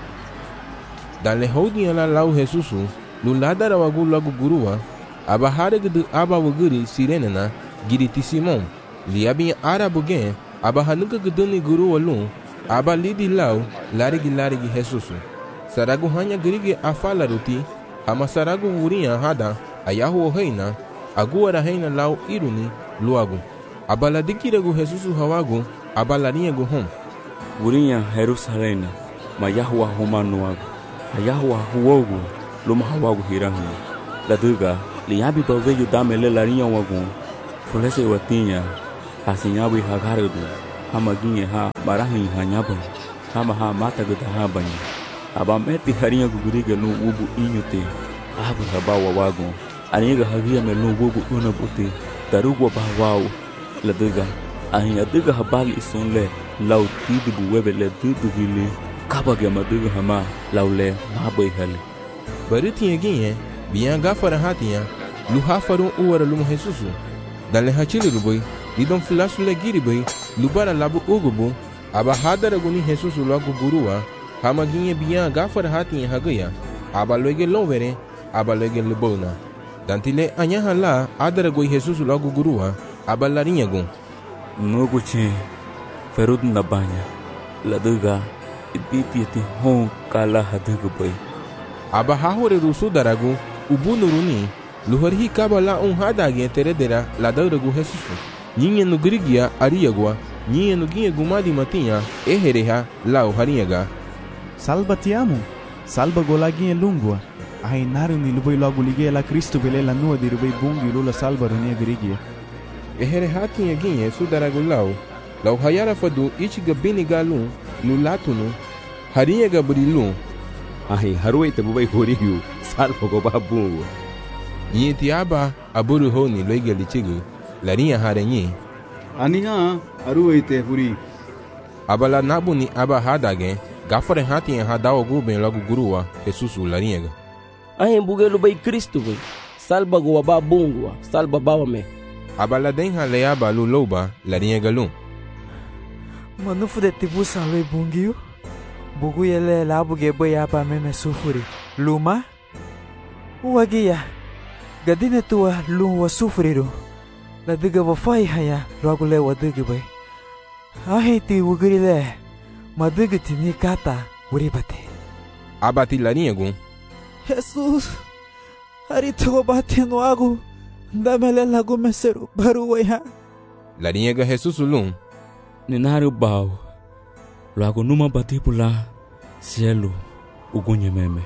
S2: Dan le hodi la lau Jesusu, lulada rawagu lagu gurua, aba haregudu aba wuguri sirenena, giriti Simon, liabi arabu gen, aba hanuka guduni gurua lun, aba lidi lau, larigi larigi Jesusu. Saragu hanya gerige afala ruti, ama saragu wuria hada, ayahu heina, aguara heina lau iruni, luagu. Abala dikiragu Jesusu hawagu, abala riegu hom.
S1: Urinya Jerusalena, ma Yahwa humanuagu, a Yahwa huogu, luma hawagu hirahu. La duga, liabi baveyu dame le larinha wagu, fulese watinya, hasinyabi hagarudu, hamaginye ha barahi hanyabu, hamaha mata guta habanya. Aba meti harinha guguriga no ubu inyute, abu habawa wagu, aniga hagia melu ubu unabuti, darugwa bahwau. La duga, ahinya duga habali isunle, lau tidibu webe le dudu gili, kabage maduga hama, lau le mabai hali.
S2: Baritinha ginye, biyan gafara hatiya, lu hafarun uwara lumu Jesusu. Dan le hachili ruboi, lidon fulasu le giriboi, lu bara labu ugubu, aba hadara guni Jesusu lagu gurua, hama ginye biyan gafara hatiya hagaya, aba loege lovere, aba loege lubona. Dan tile anyaha la adara goi Jesusu lagu gurua, aba larinha gun.
S1: Nuguche, ferud nabanya, la duga, iditi eti hon kala haduga boy.
S2: Aba hahore rusu daragu, ubunuruni, luharhi kabala un hadagi teredera la dauragu Jesusu. Nyinye no grigia ariagua, nyinye no ginha gumadi matinha, ehereha lau hariaga.
S11: Salva ti amo, salva golaginha lungua. Ai naru ni luboi logo ligue la Cristo bele la nua di rubei bungi lula salva runia grigia.
S2: Ehereha tinha ginha su daragu lau, lau hayara fadu ichiga bini galun, lulatunu, hariaga brilun.
S9: Ai harui te bubai horiu, salvo go babungu.
S2: Yeti aba aburu honi loige lichigu, larinha harenyi.
S7: Aniha arui te huri.
S2: Abala nabuni aba hadage, gafare hati en hadao guben logo gurua, Jesusu larinha.
S5: Ai bugelu bai Cristo bai, salva go babungu, salva bawame.
S2: Abala denha leaba luloba, larinha galun.
S15: Manufu de tibusa loi bungiu. Bugu yele labu gebo yapa meme sufuri. Luma? Uagia. Gadine tua lu wa sufuriru. La diga wa fai haya logo le wa diga bai. Ahi ti wugiri le. Ma diga ti ni kata uribate.
S2: Abati larinha gun.
S15: Jesus. Hari tuwa bate no agu. Damele lagu meseru baru waiha.
S2: Larinha ga Jesusu lun.
S1: Ninaru bau. Logo numa bati pula cielo ugunye meme.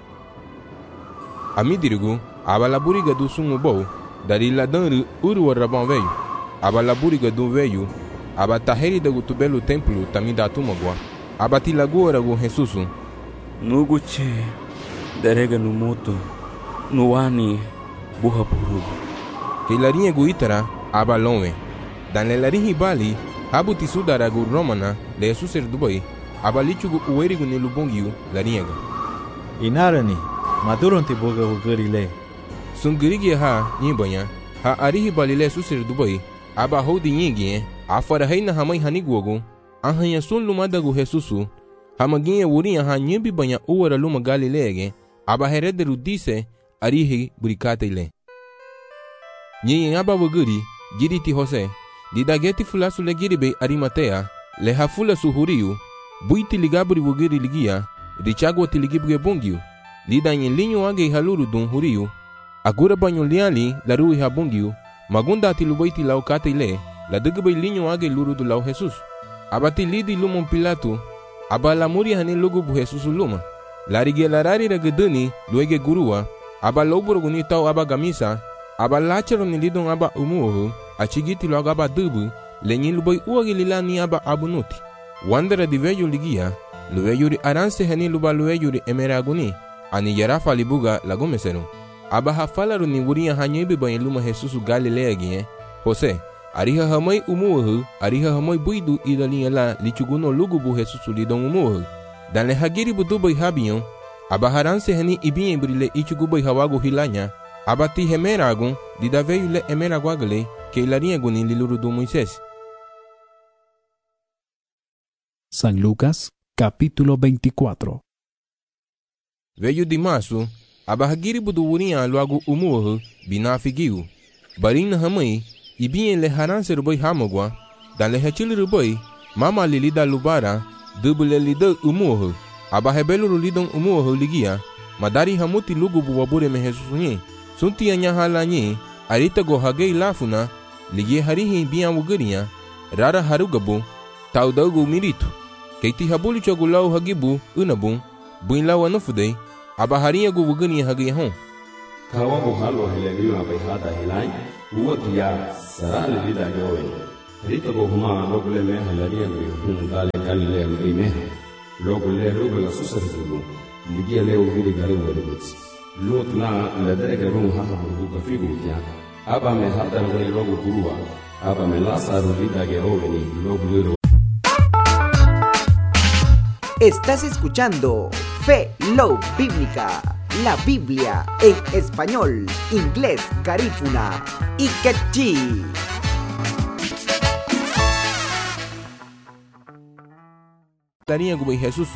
S2: Amidirigu abala buriga do sumu bou dari ladanru uru rabon veio. Abala buriga do veio abataheri da gutubelo templo tamida tumagwa. Abati lagora go Jesusu.
S1: Nuguche derega no moto no ani buha burugu.
S2: Que larinha guitara abalonwe. Dan le larinhi bali habuti sudaragu romana le suser dubai abalichugu uerigu ni lubongiu larinha.
S16: Inarani maduronti boga ugerile.
S2: Sungirigi ha nyibanya ha arihi balile suser dubai aba hodi nyingie afara heina hamai haniguogu ahanya sun lumadagu Jesusu hamaginha urinha ha nyimbi banya uwara luma galilege aba herederu dise arihi burikate ile. Nyi aba wuguri giriti Jose didageti fulasu le giribe Arimatea le hafula suhuriu buiti ligaburi wugiri ligia richagwa tiligibge bungiu lidanyi linyo age haluru dun huriu agura banyo liali larui habungiu magunda tilubaiti laukate ile la dugbe linyo age luru du lau Jesus abati lidi lumon Pilato abala muri hani lugu bu Jesus luma larige larari rageduni luege gurua abala uburuguni tau aba gamisa abala chero ni lidon aba umuhu achigiti logo aba dubu lenyi luboi uagi lilani aba abunuti wandera di veyo ligia lueyuri aranse hani luba lueyuri emeraguni ani yarafa libuga lagumesenu aba hafalaru ni wuria hanyebi banyi luma Jesusu Galilea gie Jose ariha hamai umuhu ariha hamai buidu idalinya la lichuguno lugubu Jesusu lidon umuhu dan le hagiri budubai habiyon aba haranse hani ibinye brile ichugubai hawagu hilanya abati hemeragun dida veio le emeraguagale que ilarinha guni liluru do Moisés.
S3: San Lucas, capítulo veinticuatro.
S2: Veio de março, abahagiri buduurinha logo umuhu binafigiu. Barina hamai, ibinye le haranse ruboi hamogwa, dan le hachili ruboi, mama lilida lubara, dubule lida umuhu, abahebelu lidon umuhu ligia, madari hamuti lugu buwabure me Jesusunye. Sunti anya halanyi arita go hagei lafuna ligie harihi bian wugerinya rara harugabu tau dagu miritu keiti habuli chogulau hagibu unabung buin lawa nufudei abaharinya gu wugerinya hagi hon
S9: kawa ko halo helemi ma bai hada hilai uwatu ya sarale lida yowe rito ko huma logule me halariya me hum dale kalle me me logule logule susar zulu ligie leo vidi gari wodibits lotna ladere garun ha ha bu ka figu kya aba me hada ngore logo kurua aba me lasaru lida ge oveni logule.
S17: Estás escuchando Fe Love Bíblica, la Biblia en español, inglés, garífuna y quechí.
S2: Daría como Jesús